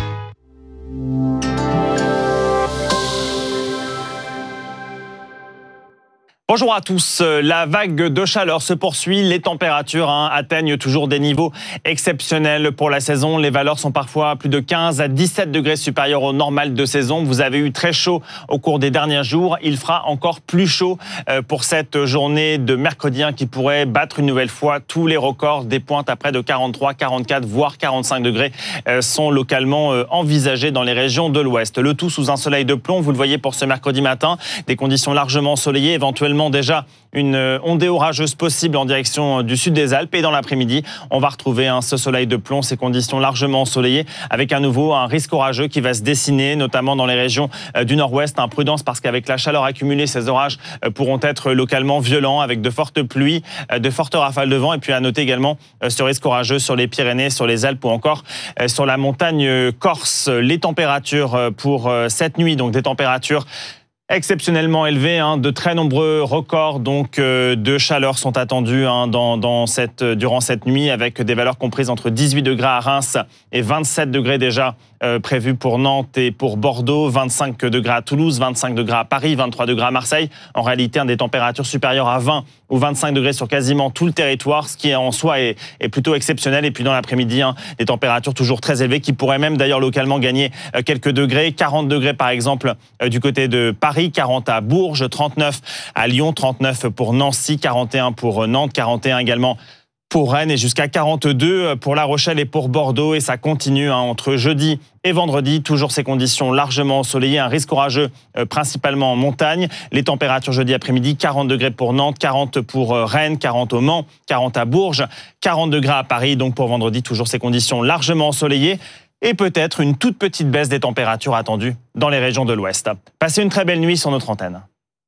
Bonjour à tous. La vague de chaleur se poursuit. Les températures hein, atteignent toujours des niveaux exceptionnels pour la saison. Les valeurs sont parfois plus de quinze à dix-sept degrés supérieures au normal de saison. Vous avez eu très chaud au cours des derniers jours. Il fera encore plus chaud pour cette journée de mercredi hein, qui pourrait battre une nouvelle fois tous les records. Des pointes à près de quarante-trois, quarante-quatre, voire quarante-cinq degrés sont localement envisagées dans les régions de l'Ouest. Le tout sous un soleil de plomb. Vous le voyez pour ce mercredi matin. Des conditions largement ensoleillées, éventuellement déjà une ondée orageuse possible en direction du sud des Alpes. Et dans l'après-midi, on va retrouver hein, ce soleil de plomb, ces conditions largement ensoleillées, avec à nouveau un risque orageux qui va se dessiner, notamment dans les régions euh, du nord-ouest. Hein, prudence parce qu'avec la chaleur accumulée, ces orages euh, pourront être localement violents, avec de fortes pluies, euh, de fortes rafales de vent. Et puis à noter également euh, ce risque orageux sur les Pyrénées, sur les Alpes ou encore euh, sur la montagne euh, corse. Les températures euh, pour euh, cette nuit, donc des températures exceptionnellement élevé, hein, de très nombreux records donc euh, de chaleur sont attendus hein, dans, dans cette, durant cette nuit, avec des valeurs comprises entre dix-huit degrés à Reims et vingt-sept degrés déjà euh, prévus pour Nantes et pour Bordeaux, vingt-cinq degrés à Toulouse, vingt-cinq degrés à Paris, vingt-trois degrés à Marseille. En réalité, hein, des températures supérieures à vingt ou vingt-cinq degrés sur quasiment tout le territoire, ce qui en soi est, est plutôt exceptionnel. Et puis dans l'après-midi, hein, des températures toujours très élevées qui pourraient même d'ailleurs localement gagner euh, quelques degrés, quarante degrés par exemple euh, du côté de Paris, quarante à Bourges, trente-neuf à Lyon, trente-neuf pour Nancy, quarante et un pour Nantes, quarante et un également pour Rennes et jusqu'à quarante-deux pour La Rochelle et pour Bordeaux. Et ça continue hein, entre jeudi et vendredi. Toujours ces conditions largement ensoleillées, un risque orageux euh, principalement en montagne. Les températures jeudi après-midi, quarante degrés pour Nantes, quarante pour euh, Rennes, quarante au Mans, quarante à Bourges, quarante degrés à Paris. Donc pour vendredi, toujours ces conditions largement ensoleillées. Et peut-être une toute petite baisse des températures attendues dans les régions de l'Ouest. Passez une très belle nuit sur notre antenne.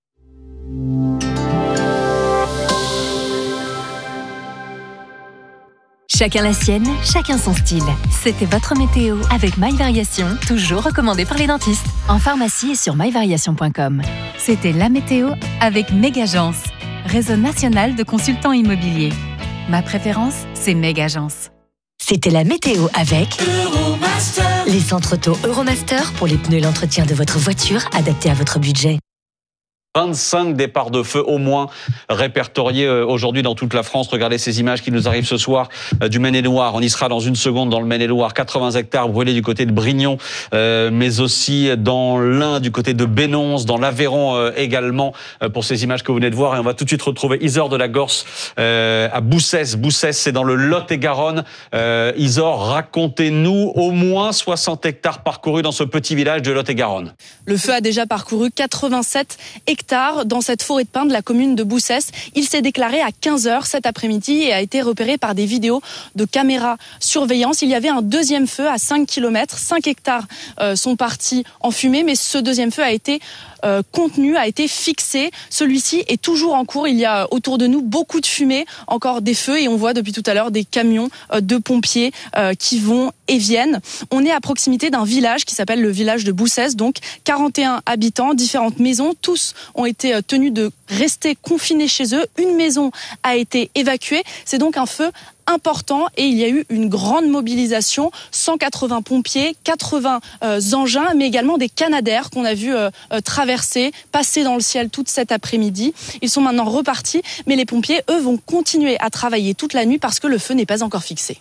Chacun la sienne, chacun son style. C'était votre météo avec My Variation, toujours recommandé par les dentistes. En pharmacie et sur my variation point com. C'était la météo avec Megagence, réseau national de consultants immobiliers. Ma préférence, c'est Megagence. C'était la météo avec Euromaster. Les centres auto Euromaster pour les pneus et l'entretien de votre voiture adaptés à votre budget. vingt-cinq départs de feu au moins répertoriés aujourd'hui dans toute la France. Regardez ces images qui nous arrivent ce soir du Maine-et-Loire. On y sera dans une seconde dans le Maine-et-Loire. quatre-vingts hectares brûlés du côté de Brignon, euh, mais aussi dans l'Ain, du côté de Bénonce, dans l'Aveyron euh, également, euh, pour ces images que vous venez de voir. Et on va tout de suite retrouver Isor de la Gorse euh, à Boussès. Boussès, c'est dans le Lot-et-Garonne. Euh, Isor, racontez-nous, au moins soixante hectares parcourus dans ce petit village de Lot-et-Garonne. Le feu a déjà parcouru quatre-vingt-sept hectares dans cette forêt de pins de la commune de Boussès. Il s'est déclaré à quinze heures cet après-midi et a été repéré par des vidéos de caméras surveillance. Il y avait un deuxième feu à cinq kilomètres. cinq hectares euh, sont partis en fumée, mais ce deuxième feu a été euh, contenu, a été fixé. Celui-ci est toujours en cours. Il y a autour de nous beaucoup de fumée, encore des feux, et on voit depuis tout à l'heure des camions euh, de pompiers euh, qui vont et viennent. On est à proximité d'un village qui s'appelle le village de Boussès, donc quarante et un habitants, différentes maisons, tous ont été tenus de rester confinés chez eux. Une maison a été évacuée. C'est donc un feu important et il y a eu une grande mobilisation. cent quatre-vingts pompiers, quatre-vingts euh, engins, mais également des canadaires qu'on a vu euh, traverser, passer dans le ciel toute cet après-midi. Ils sont maintenant repartis, mais les pompiers, eux, vont continuer à travailler toute la nuit parce que le feu n'est pas encore fixé.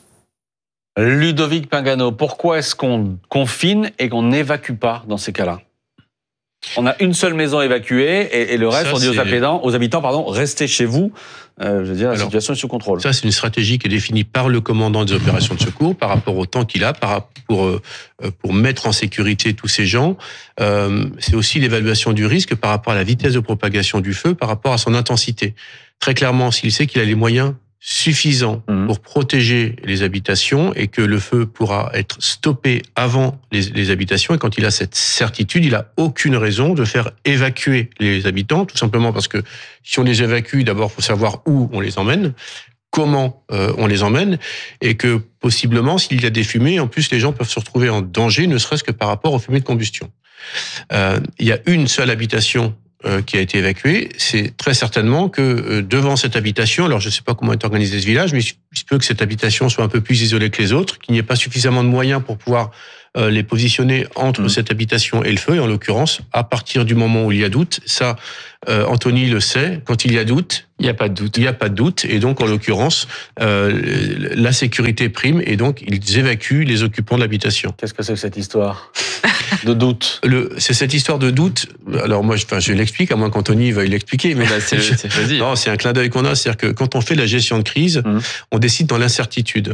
Ludovic Pingano, pourquoi est-ce qu'on confine et qu'on n'évacue pas dans ces cas-là ? On a une seule maison évacuée et, et le reste, ça, on dit aux habitants, aux habitants, pardon, restez chez vous. Euh, je veux dire, la Alors, situation est sous contrôle. Ça, c'est une stratégie qui est définie par le commandant des opérations de secours par rapport au temps qu'il a, par, pour, euh, pour mettre en sécurité tous ces gens. Euh, c'est aussi l'évaluation du risque par rapport à la vitesse de propagation du feu, par rapport à son intensité. Très clairement, s'il sait qu'il a les moyens suffisant mmh. pour protéger les habitations et que le feu pourra être stoppé avant les, les habitations. Et quand il a cette certitude, il a aucune raison de faire évacuer les habitants, tout simplement parce que si on les évacue, d'abord, il faut savoir où on les emmène, comment euh, on les emmène, et que possiblement, s'il y a des fumées, en plus, les gens peuvent se retrouver en danger, ne serait-ce que par rapport aux fumées de combustion. Euh, il y a une seule habitation qui a été évacué, c'est très certainement que devant cette habitation, alors je ne sais pas comment est organisé ce village, mais il se peut que cette habitation soit un peu plus isolée que les autres, qu'il n'y ait pas suffisamment de moyens pour pouvoir les positionner entre mmh. cette habitation et le feu. Et en l'occurrence, à partir du moment où il y a doute, ça, euh, Anthony le sait, quand il y a doute, il n'y a pas de doute. Il n'y a pas de doute. Et donc, en l'occurrence, euh, la sécurité prime et donc ils évacuent les occupants de l'habitation. Qu'est-ce que c'est que cette histoire de doute? Le, c'est cette histoire de doute. Alors moi, je, enfin, je l'explique, à moins qu'Anthony veuille l'expliquer. Mais bah, c'est, c'est, vas-y. Non, c'est un clin d'œil qu'on a. C'est-à-dire que quand on fait la gestion de crise, mmh. on décide dans l'incertitude.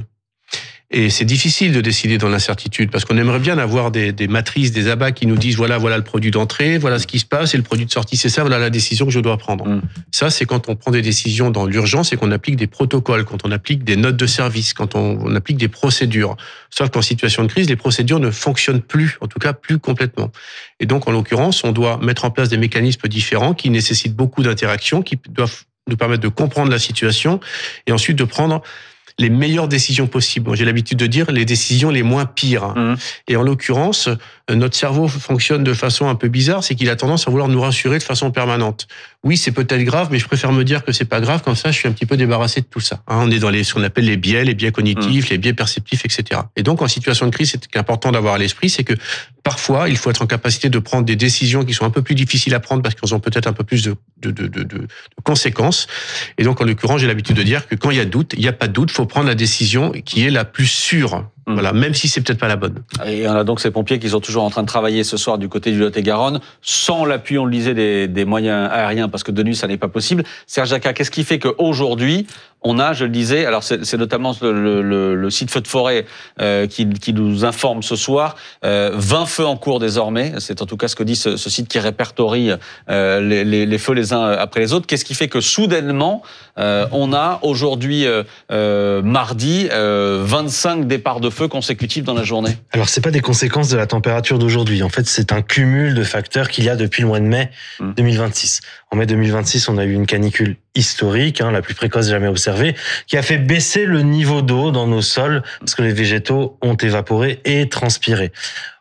Et c'est difficile de décider dans l'incertitude parce qu'on aimerait bien avoir des, des matrices, des abats qui nous disent voilà, voilà le produit d'entrée, voilà ce qui se passe, et le produit de sortie, c'est ça, voilà la décision que je dois prendre. Mmh. Ça, c'est quand on prend des décisions dans l'urgence et qu'on applique des protocoles, quand on applique des notes de service, quand on, on applique des procédures. Sauf qu'en situation de crise, les procédures ne fonctionnent plus, en tout cas plus complètement. Et donc, en l'occurrence, on doit mettre en place des mécanismes différents qui nécessitent beaucoup d'interactions, qui doivent nous permettre de comprendre la situation et ensuite de prendre les meilleures décisions possibles. Moi, j'ai l'habitude de dire les décisions les moins pires. Mmh. Et en l'occurrence, notre cerveau fonctionne de façon un peu bizarre, c'est qu'il a tendance à vouloir nous rassurer de façon permanente. Oui, c'est peut-être grave, mais je préfère me dire que c'est pas grave, comme ça, je suis un petit peu débarrassé de tout ça. Hein, on est dans les, ce qu'on appelle les biais, les biais cognitifs, mmh. les biais perceptifs, et cetera. Et donc, en situation de crise, c'est important d'avoir à l'esprit, c'est que parfois, il faut être en capacité de prendre des décisions qui sont un peu plus difficiles à prendre parce qu'elles ont peut-être un peu plus de, de, de, de, de conséquences. Et donc, en l'occurrence, j'ai l'habitude de dire que quand il y a doute, il n'y a pas de doute, il faut prendre la décision qui est la plus sûre. Mmh. Voilà, même si c'est peut-être pas la bonne. Et on a donc ces pompiers qui sont toujours en train de travailler ce soir du côté du Lot-et-Garonne, sans l'appui, on le disait, des, des moyens aériens, parce que de nuit, ça n'est pas possible. Serge Jacquat, qu'est-ce qui fait qu'aujourd'hui, on a, je le disais, alors c'est, c'est notamment le, le, le site Feux de Forêt euh, qui, qui nous informe ce soir, euh, vingt feux en cours désormais, c'est en tout cas ce que dit ce, ce site qui répertorie euh, les, les, les feux les uns après les autres. Qu'est-ce qui fait que soudainement, euh, on a aujourd'hui, euh, euh, mardi, euh, vingt-cinq départs de feu consécutifs dans la journée? Alors, c'est pas des conséquences de la température d'aujourd'hui. En fait, c'est un cumul de facteurs qu'il y a depuis le mois de mai mmh. deux mille vingt-six. En mai deux mille vingt-six, on a eu une canicule historique, hein, la plus précoce jamais observée, qui a fait baisser le niveau d'eau dans nos sols parce que les végétaux ont évaporé et transpiré.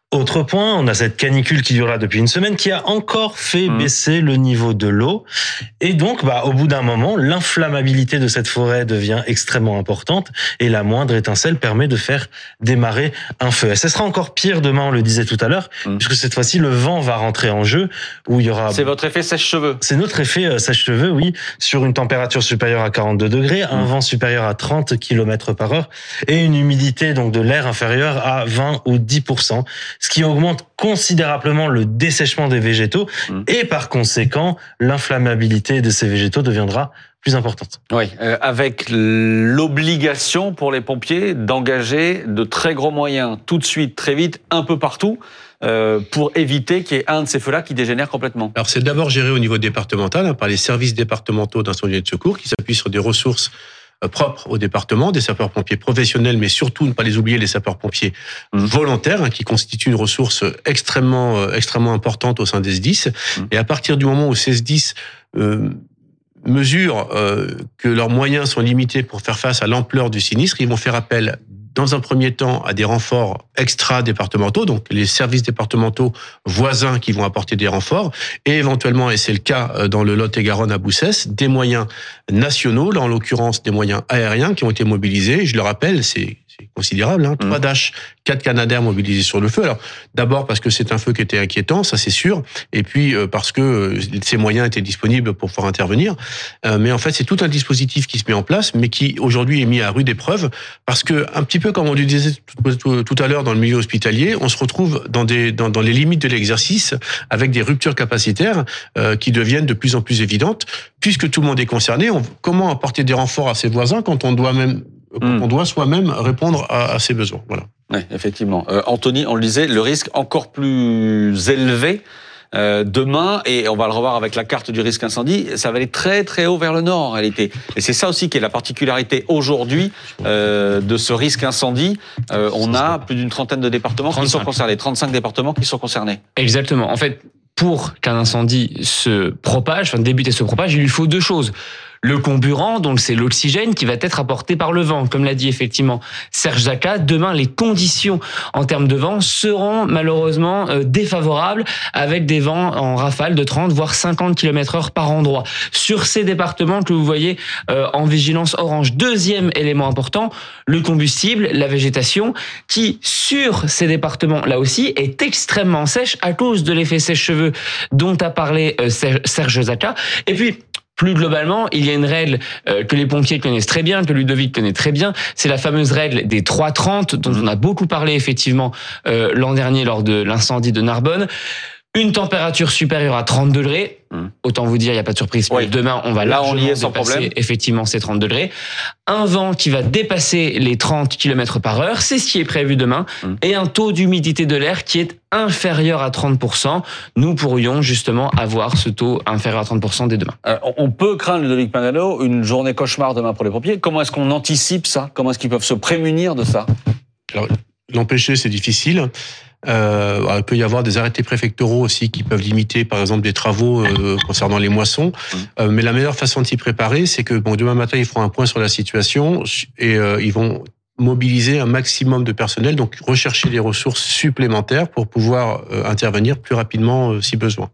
Autre point, on a cette canicule qui dure là depuis une semaine qui a encore fait mmh. baisser le niveau de l'eau. Et donc, bah, au bout d'un moment, l'inflammabilité de cette forêt devient extrêmement importante et la moindre étincelle permet de faire démarrer un feu. Et ce sera encore pire demain, on le disait tout à l'heure, mmh. puisque cette fois-ci, le vent va rentrer en jeu où il y aura... C'est votre effet sèche-cheveux. C'est notre effet euh, sèche-cheveux, oui, sur une température supérieure à quarante-deux degrés, mmh. un vent supérieur à trente kilomètres par heure et une humidité donc de l'air inférieure à vingt ou dix pour cent. Ce qui augmente considérablement le dessèchement des végétaux mmh. et par conséquent, l'inflammabilité de ces végétaux deviendra plus importante. Oui, euh, avec l'obligation pour les pompiers d'engager de très gros moyens tout de suite, très vite, un peu partout, euh, pour éviter qu'il y ait un de ces feux-là qui dégénère complètement. Alors c'est d'abord géré au niveau départemental hein, par les services départementaux d'incendie et de secours qui s'appuient sur des ressources propres au département, des sapeurs-pompiers professionnels, mais surtout ne pas les oublier, les sapeurs-pompiers mmh. volontaires, hein, qui constituent une ressource extrêmement, euh, extrêmement importante au sein des S D I S. Mmh. Et à partir du moment où ces S D I S euh, mesurent euh, que leurs moyens sont limités pour faire face à l'ampleur du sinistre, ils vont faire appel dans un premier temps à des renforts extra-départementaux, donc les services départementaux voisins qui vont apporter des renforts, et éventuellement, et c'est le cas dans le Lot-et-Garonne à Boussès, des moyens nationaux, là en l'occurrence des moyens aériens qui ont été mobilisés. Je le rappelle, c'est c'est considérable, hein, trois Dash, quatre Canadair mobilisés sur le feu. Alors d'abord parce que c'est un feu qui était inquiétant, ça c'est sûr, et puis euh, parce que euh, ces moyens étaient disponibles pour pouvoir intervenir. Euh, mais en fait, c'est tout un dispositif qui se met en place, mais qui aujourd'hui est mis à rude épreuve, parce que un petit peu comme on le disait tout, tout, tout à l'heure dans le milieu hospitalier, on se retrouve dans des dans, dans les limites de l'exercice avec des ruptures capacitaires euh, qui deviennent de plus en plus évidentes, puisque tout le monde est concerné. On, comment apporter des renforts à ses voisins quand on doit même Mmh. on doit soi-même répondre à, à ses besoins. Voilà. Oui, effectivement. Euh, Anthony, on le disait, le risque encore plus élevé euh, demain, et on va le revoir avec la carte du risque incendie, ça va aller très très haut vers le nord en réalité. Et c'est ça aussi qui est la particularité aujourd'hui euh, de ce risque incendie. Euh, on a plus d'une trentaine de départements trente-cinq qui sont concernés, trente-cinq départements qui sont concernés. Exactement. En fait, pour qu'un incendie se propage, enfin débute et se propage, il lui faut deux choses. Le comburant, donc c'est l'oxygène qui va être apporté par le vent. Comme l'a dit effectivement Serge Zaka, demain les conditions en termes de vent seront malheureusement euh, défavorables avec des vents en rafale de trente voire cinquante kilomètres heure par endroit. Sur ces départements que vous voyez euh, en vigilance orange. Deuxième élément important, le combustible, la végétation qui sur ces départements là aussi est extrêmement sèche à cause de l'effet sèche-cheveux dont a parlé euh, Serge Zaka. Et puis plus globalement, il y a une règle euh, que les pompiers connaissent très bien, que Ludovic connaît très bien, c'est la fameuse règle des trois trente, dont on a beaucoup parlé effectivement euh, l'an dernier lors de l'incendie de Narbonne. Une température supérieure à trente degrés, mmh. autant vous dire, il n'y a pas de surprise, oui. demain on va là on y est sans problème. Effectivement ces trente degrés. Un vent qui va dépasser les trente kilomètres par heure, c'est ce qui est prévu demain, mmh. et un taux d'humidité de l'air qui est inférieur à trente pour cent. Nous pourrions justement avoir ce taux inférieur à trente pour cent dès demain. Euh, on peut craindre, Ludovic Pagano, une journée cauchemar demain pour les pompiers. Comment est-ce qu'on anticipe ça? Comment est-ce qu'ils peuvent se prémunir de ça? Alors, l'empêcher, c'est difficile. Euh, il peut y avoir des arrêtés préfectoraux aussi qui peuvent limiter, par exemple, des travaux euh, concernant les moissons. Euh, mais la meilleure façon de s'y préparer, c'est que bon, demain matin, ils feront un point sur la situation et euh, ils vont mobiliser un maximum de personnel, donc rechercher des ressources supplémentaires pour pouvoir euh, intervenir plus rapidement euh, si besoin.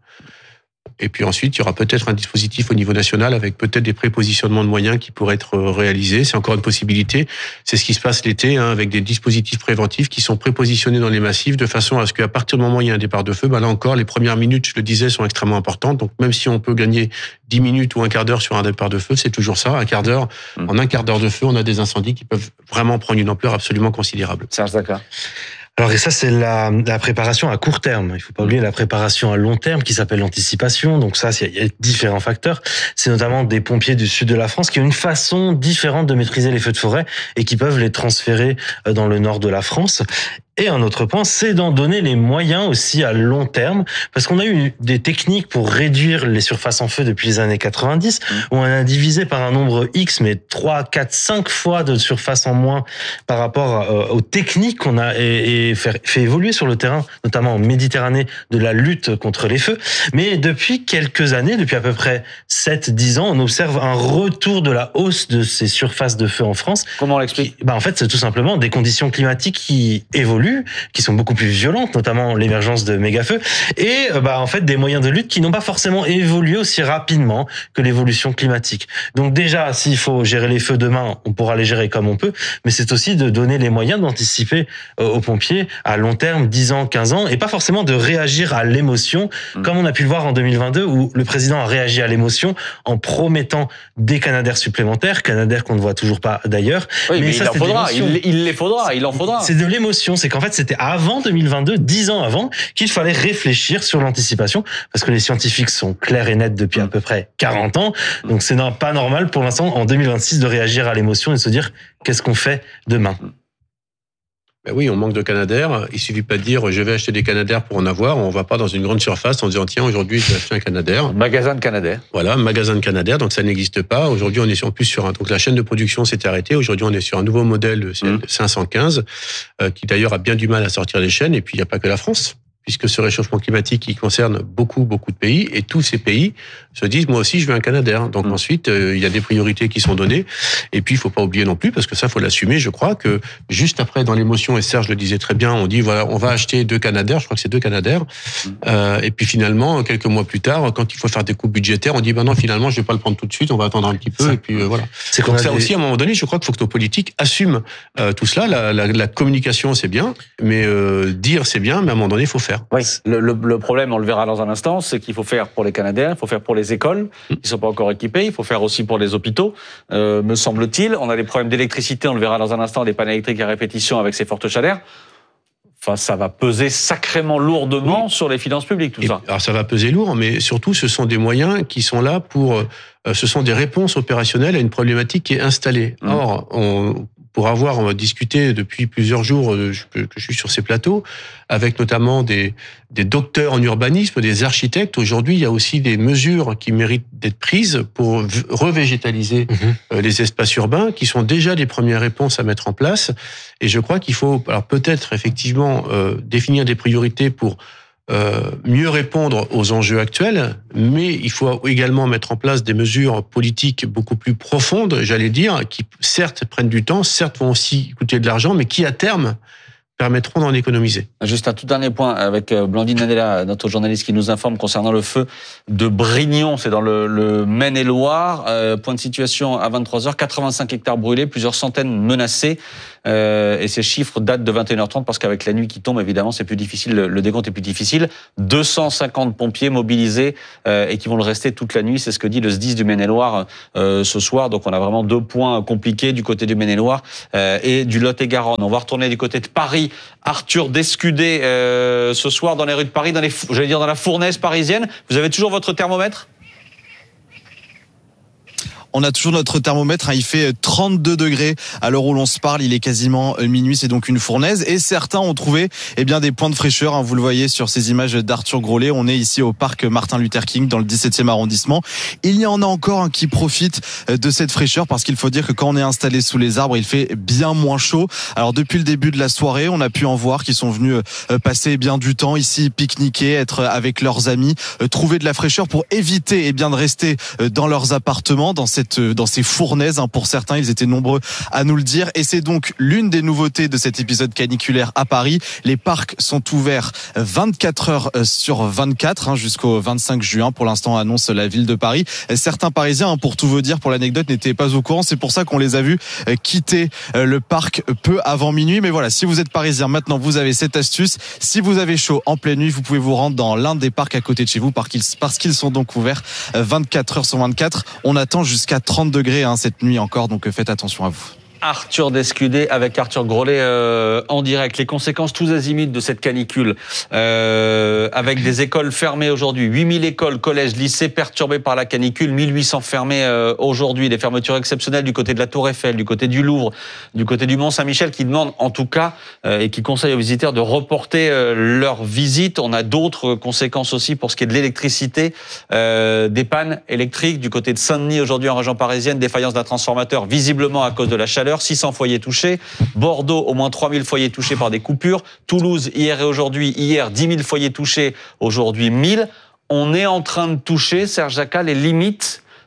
Et puis ensuite, il y aura peut-être un dispositif au niveau national avec peut-être des prépositionnements de moyens qui pourraient être réalisés. C'est encore une possibilité. C'est ce qui se passe l'été, hein, avec des dispositifs préventifs qui sont prépositionnés dans les massifs de façon à ce qu'à partir du moment où il y a un départ de feu, ben là encore, les premières minutes, je le disais, sont extrêmement importantes. Donc même si on peut gagner dix minutes ou un quart d'heure sur un départ de feu, c'est toujours ça. Un quart d'heure, mmh. en un quart d'heure de feu, on a des incendies qui peuvent vraiment prendre une ampleur absolument considérable. Serge Zaka. Alors et ça c'est la, la préparation à court terme. Il faut pas oublier la préparation à long terme qui s'appelle l'anticipation. Donc ça, il y a différents facteurs. C'est notamment des pompiers du sud de la France qui ont une façon différente de maîtriser les feux de forêt et qui peuvent les transférer dans le nord de la France. Et un autre point, c'est d'en donner les moyens aussi à long terme, parce qu'on a eu des techniques pour réduire les surfaces en feu depuis les années quatre-vingt-dix, mmh. où on a divisé par un nombre X, mais trois, quatre, cinq fois de surface en moins par rapport aux techniques qu'on a et, et fait, fait évoluer sur le terrain, notamment en Méditerranée, de la lutte contre les feux. Mais depuis quelques années, depuis à peu près sept dix ans, on observe un retour de la hausse de ces surfaces de feu en France. Comment on l'explique ? Bah en fait, c'est tout simplement des conditions climatiques qui évoluent. évoluent, qui sont beaucoup plus violentes, notamment l'émergence de méga-feux, et bah en fait des moyens de lutte qui n'ont pas forcément évolué aussi rapidement que l'évolution climatique. Donc déjà, s'il faut gérer les feux demain, on pourra les gérer comme on peut, mais c'est aussi de donner les moyens d'anticiper aux pompiers à long terme, dix ans, quinze ans, et pas forcément de réagir à l'émotion, mmh. comme on a pu le voir en deux mille vingt-deux, où le président a réagi à l'émotion en promettant des Canadair supplémentaires, Canadair qu'on ne voit toujours pas d'ailleurs. Oui, mais, mais ça, il en faudra, il, il les faudra, il en faudra. C'est de l'émotion, c'est qu'en fait c'était avant deux mille vingt-deux, dix ans avant, qu'il fallait réfléchir sur l'anticipation, parce que les scientifiques sont clairs et nets depuis à peu près quarante ans, donc c'est pas normal pour l'instant en deux mille vingt-six de réagir à l'émotion et de se dire qu'est-ce qu'on fait demain. Ben oui, on manque de Canadair. Il suffit pas de dire je vais acheter des Canadair pour en avoir. On va pas dans une grande surface en disant tiens aujourd'hui je vais acheter un Canadair. Magasin de Canadair. Voilà, magasin de Canadair. Donc ça n'existe pas. Aujourd'hui on est en plus sur un. Donc la chaîne de production s'est arrêtée. Aujourd'hui on est sur un nouveau modèle, c'est mmh. cinq cent quinze, euh, qui d'ailleurs a bien du mal à sortir des chaînes. Et puis il n'y a pas que la France, puisque ce réchauffement climatique, il concerne beaucoup, beaucoup de pays, et tous ces pays se disent, moi aussi, je veux un Canadair. Donc mmh. ensuite, euh, il y a des priorités qui sont données, et puis il faut pas oublier non plus, parce que ça, faut l'assumer, je crois, que juste après, dans l'émotion, et Serge le disait très bien, on dit, voilà, on va acheter deux Canadair, je crois que c'est deux Canadair, mmh. euh, et puis finalement, quelques mois plus tard, quand il faut faire des coupes budgétaires, on dit, ben non, finalement, je vais pas le prendre tout de suite, on va attendre un petit peu, ça. Et puis euh, voilà. C'est Donc ça des... aussi, à un moment donné, je crois qu'il faut que nos politiques assument euh, tout cela. La, la, la communication, c'est bien, mais euh, dire, c'est bien, mais à un moment donné, il faut faire. Oui, le, le, le problème, on le verra dans un instant, c'est qu'il faut faire pour les Canadiens, il faut faire pour les écoles qui ne sont pas encore équipées, il faut faire aussi pour les hôpitaux, euh, me semble-t-il. On a des problèmes d'électricité, on le verra dans un instant, des pannes électriques à répétition avec ces fortes chaleurs. Enfin, ça va peser sacrément lourdement oui. sur les finances publiques, tout Et, ça. Alors, ça va peser lourd, mais surtout, ce sont des moyens qui sont là pour... Euh, ce sont des réponses opérationnelles à une problématique qui est installée. Mmh. Or, on... pour avoir discuté depuis plusieurs jours que, que je suis sur ces plateaux, avec notamment des, des docteurs en urbanisme, des architectes. Aujourd'hui, il y a aussi des mesures qui méritent d'être prises pour revégétaliser mmh. les espaces urbains, qui sont déjà les premières réponses à mettre en place. Et je crois qu'il faut, alors peut-être effectivement, euh, définir des priorités pour Euh, mieux répondre aux enjeux actuels, mais il faut également mettre en place des mesures politiques beaucoup plus profondes, j'allais dire, qui certes prennent du temps, certes vont aussi coûter de l'argent, mais qui à terme permettront d'en économiser. Juste un tout dernier point avec Blandine Nadella, notre journaliste qui nous informe concernant le feu de Brignon, c'est dans le, le Maine-et-Loire. Euh, point de situation à vingt-trois heures, quatre-vingt-cinq hectares brûlés, plusieurs centaines menacés. Euh, et ces chiffres datent de vingt et une heures trente parce qu'avec la nuit qui tombe, évidemment, c'est plus difficile, le, le décompte est plus difficile. deux cent cinquante pompiers mobilisés euh, et qui vont le rester toute la nuit, c'est ce que dit le S D I S du Maine-et-Loire euh, ce soir. Donc on a vraiment deux points compliqués du côté du Maine-et-Loire euh, et du Lot-et-Garonne. On va retourner du côté de Paris. Arthur Descudé euh, ce soir dans les rues de Paris, dans les, j'allais dire dans la fournaise parisienne. Vous avez toujours votre thermomètre ? On a toujours notre thermomètre, hein, il fait trente-deux degrés à l'heure où l'on se parle, il est quasiment minuit, c'est donc une fournaise. Et certains ont trouvé eh bien, des points de fraîcheur, hein, vous le voyez sur ces images d'Arthur Grolet. On est ici au parc Martin Luther King dans le dix-septième arrondissement. Il y en a encore hein, qui profitent de cette fraîcheur parce qu'il faut dire que quand on est installé sous les arbres, il fait bien moins chaud. Alors depuis le début de la soirée, on a pu en voir qui sont venus passer bien du temps ici, pique-niquer, être avec leurs amis, trouver de la fraîcheur pour éviter eh bien, de rester dans leurs appartements, dans cette dans ces fournaises, hein, pour certains, ils étaient nombreux à nous le dire. Et c'est donc l'une des nouveautés de cet épisode caniculaire à Paris. Les parcs sont ouverts vingt-quatre heures sur vingt-quatre, hein, jusqu'au vingt-cinq juin. Pour l'instant, annonce la ville de Paris. Certains Parisiens, hein, pour tout vous dire, pour l'anecdote, n'étaient pas au courant. C'est pour ça qu'on les a vus quitter le parc peu avant minuit. Mais voilà, si vous êtes Parisien, maintenant, vous avez cette astuce. Si vous avez chaud en pleine nuit, vous pouvez vous rendre dans l'un des parcs à côté de chez vous parce qu'ils, parce qu'ils sont donc ouverts vingt-quatre heures sur vingt-quatre. On attend jusqu'à trente degrés hein, cette nuit encore, donc faites attention à vous. Arthur Descudé avec Arthur Grolet euh, en direct. Les conséquences tous azimuts de cette canicule euh, avec des écoles fermées aujourd'hui. huit mille écoles, collèges, lycées perturbés par la canicule. mille huit cents fermées euh, aujourd'hui. Des fermetures exceptionnelles du côté de la Tour Eiffel, du côté du Louvre, du côté du Mont-Saint-Michel qui demandent en tout cas euh, et qui conseillent aux visiteurs de reporter euh, leur visite. On a d'autres conséquences aussi pour ce qui est de l'électricité. Euh, des pannes électriques du côté de Saint-Denis aujourd'hui en région parisienne. Défaillance d'un transformateur visiblement à cause de la chaleur. six cents foyers touchés. Bordeaux, au moins trois mille foyers touchés par des coupures. Toulouse, hier et aujourd'hui. Hier, dix mille foyers touchés. Aujourd'hui, mille. On est en train de toucher, Serge Jacquat, les limites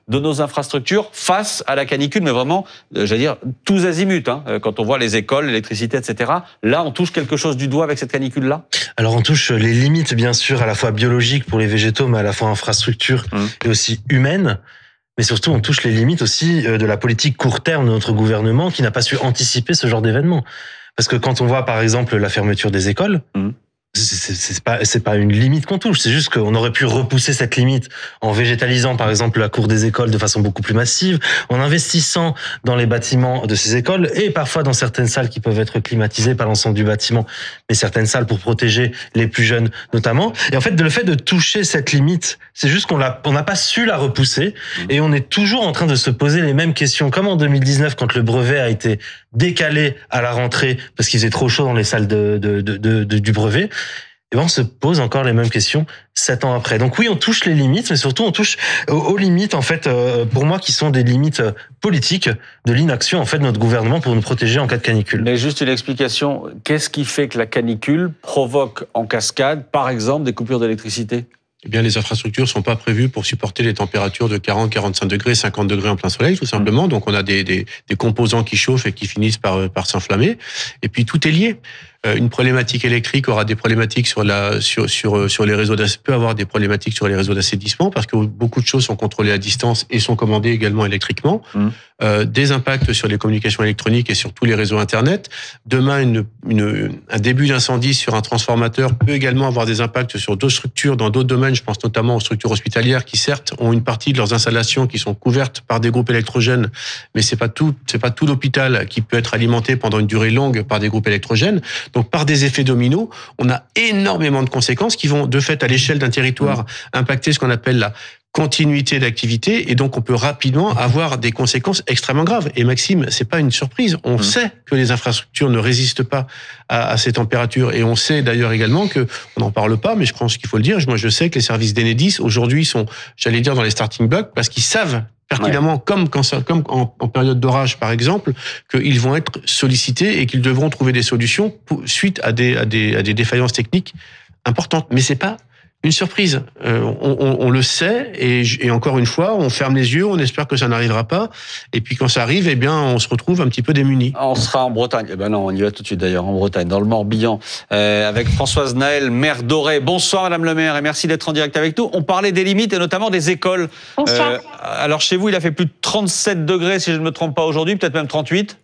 de nos infrastructures face à la canicule, mais vraiment, euh, j'allais dire, tous azimuts. Hein, quand on voit les écoles, l'électricité, et cetera. Là, on touche quelque chose du doigt avec cette canicule-là ? Alors on touche les limites, bien sûr, à la fois biologiques pour les végétaux, mais à la fois infrastructures mmh. et aussi humaines. Mais surtout, on touche les limites aussi de la politique court terme de notre gouvernement qui n'a pas su anticiper ce genre d'événement. Parce que quand on voit, par exemple, la fermeture des écoles, mmh. c'est, c'est pas, c'est pas une limite qu'on touche. C'est juste qu'on aurait pu repousser cette limite en végétalisant, par exemple, la cour des écoles de façon beaucoup plus massive, en investissant dans les bâtiments de ces écoles et parfois dans certaines salles qui peuvent être climatisées par l'ensemble du bâtiment, mais certaines salles pour protéger les plus jeunes notamment. Et en fait, le fait de toucher cette limite, c'est juste qu'on l'a, on n'a pas su la repousser et on est toujours en train de se poser les mêmes questions, comme en deux mille dix-neuf quand le brevet a été décalé à la rentrée parce qu'il faisait trop chaud dans les salles de, de, de, de, de du brevet. Et ben on se pose encore les mêmes questions sept ans après. Donc oui, on touche les limites, mais surtout on touche aux, aux limites, en fait, euh, pour moi, qui sont des limites politiques de l'inaction, en fait, de notre gouvernement pour nous protéger en cas de canicule. Mais juste une explication, qu'est-ce qui fait que la canicule provoque en cascade, par exemple, des coupures d'électricité ? Eh bien, les infrastructures ne sont pas prévues pour supporter les températures de quarante, quarante-cinq degrés, cinquante degrés en plein soleil, tout simplement. Donc, on a des, des, des composants qui chauffent et qui finissent par, par s'enflammer. Et puis, tout est lié. Une problématique électrique aura des problématiques sur la sur sur sur les réseaux d'assainissement, peut avoir des problématiques sur les réseaux d'assainissement parce que beaucoup de choses sont contrôlées à distance et sont commandées également électriquement. Mmh. Euh, des impacts sur les communications électroniques et sur tous les réseaux internet. Demain, une, une un début d'incendie sur un transformateur peut également avoir des impacts sur d'autres structures dans d'autres domaines. Je pense notamment aux structures hospitalières qui certes ont une partie de leurs installations qui sont couvertes par des groupes électrogènes, mais c'est pas tout c'est pas tout l'hôpital qui peut être alimenté pendant une durée longue par des groupes électrogènes. Donc, par des effets dominos, on a énormément de conséquences qui vont, de fait, à l'échelle d'un territoire, impacter ce qu'on appelle la continuité d'activité. Et donc, on peut rapidement avoir des conséquences extrêmement graves. Et Maxime, c'est pas une surprise. On mmh. sait que les infrastructures ne résistent pas à, à ces températures. Et on sait d'ailleurs également que, on n'en parle pas, mais je pense qu'il faut le dire. Moi, je sais que les services d'Enedis, aujourd'hui, sont, j'allais dire, dans les starting blocks parce qu'ils savent pertinemment, ouais. comme, quand ça, comme en, en période d'orage, par exemple, qu'ils vont être sollicités et qu'ils devront trouver des solutions pour, suite à des, à, des, à des défaillances techniques importantes. Mais c'est pas une surprise. Euh, on, on, on le sait et, et encore une fois, on ferme les yeux, on espère que ça n'arrivera pas. Et puis quand ça arrive, eh bien, on se retrouve un petit peu démunis. On sera en Bretagne. Eh ben non, on y va tout de suite d'ailleurs, en Bretagne, dans le Morbihan, euh, avec Françoise Naël, maire d'Auray. Bonsoir Madame le maire et merci d'être en direct avec nous. On parlait des limites et notamment des écoles. Bonsoir. Euh, alors chez vous, il a fait plus de trente-sept degrés, si je ne me trompe pas aujourd'hui, peut-être même trente-huit.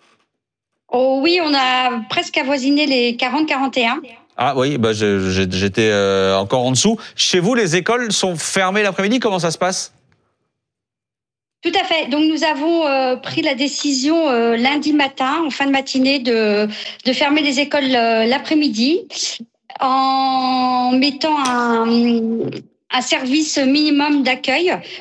Oh oui, on a presque avoisiné les quarante quarante et un. Ah oui, bah j'étais euh, encore en dessous. Chez vous, les écoles sont fermées l'après-midi. Comment ça se passe ? Tout à fait. Donc nous avons euh, pris la décision euh, lundi matin, en fin de matinée, de, de fermer les écoles euh, l'après-midi en mettant un, un service minimum d'accueil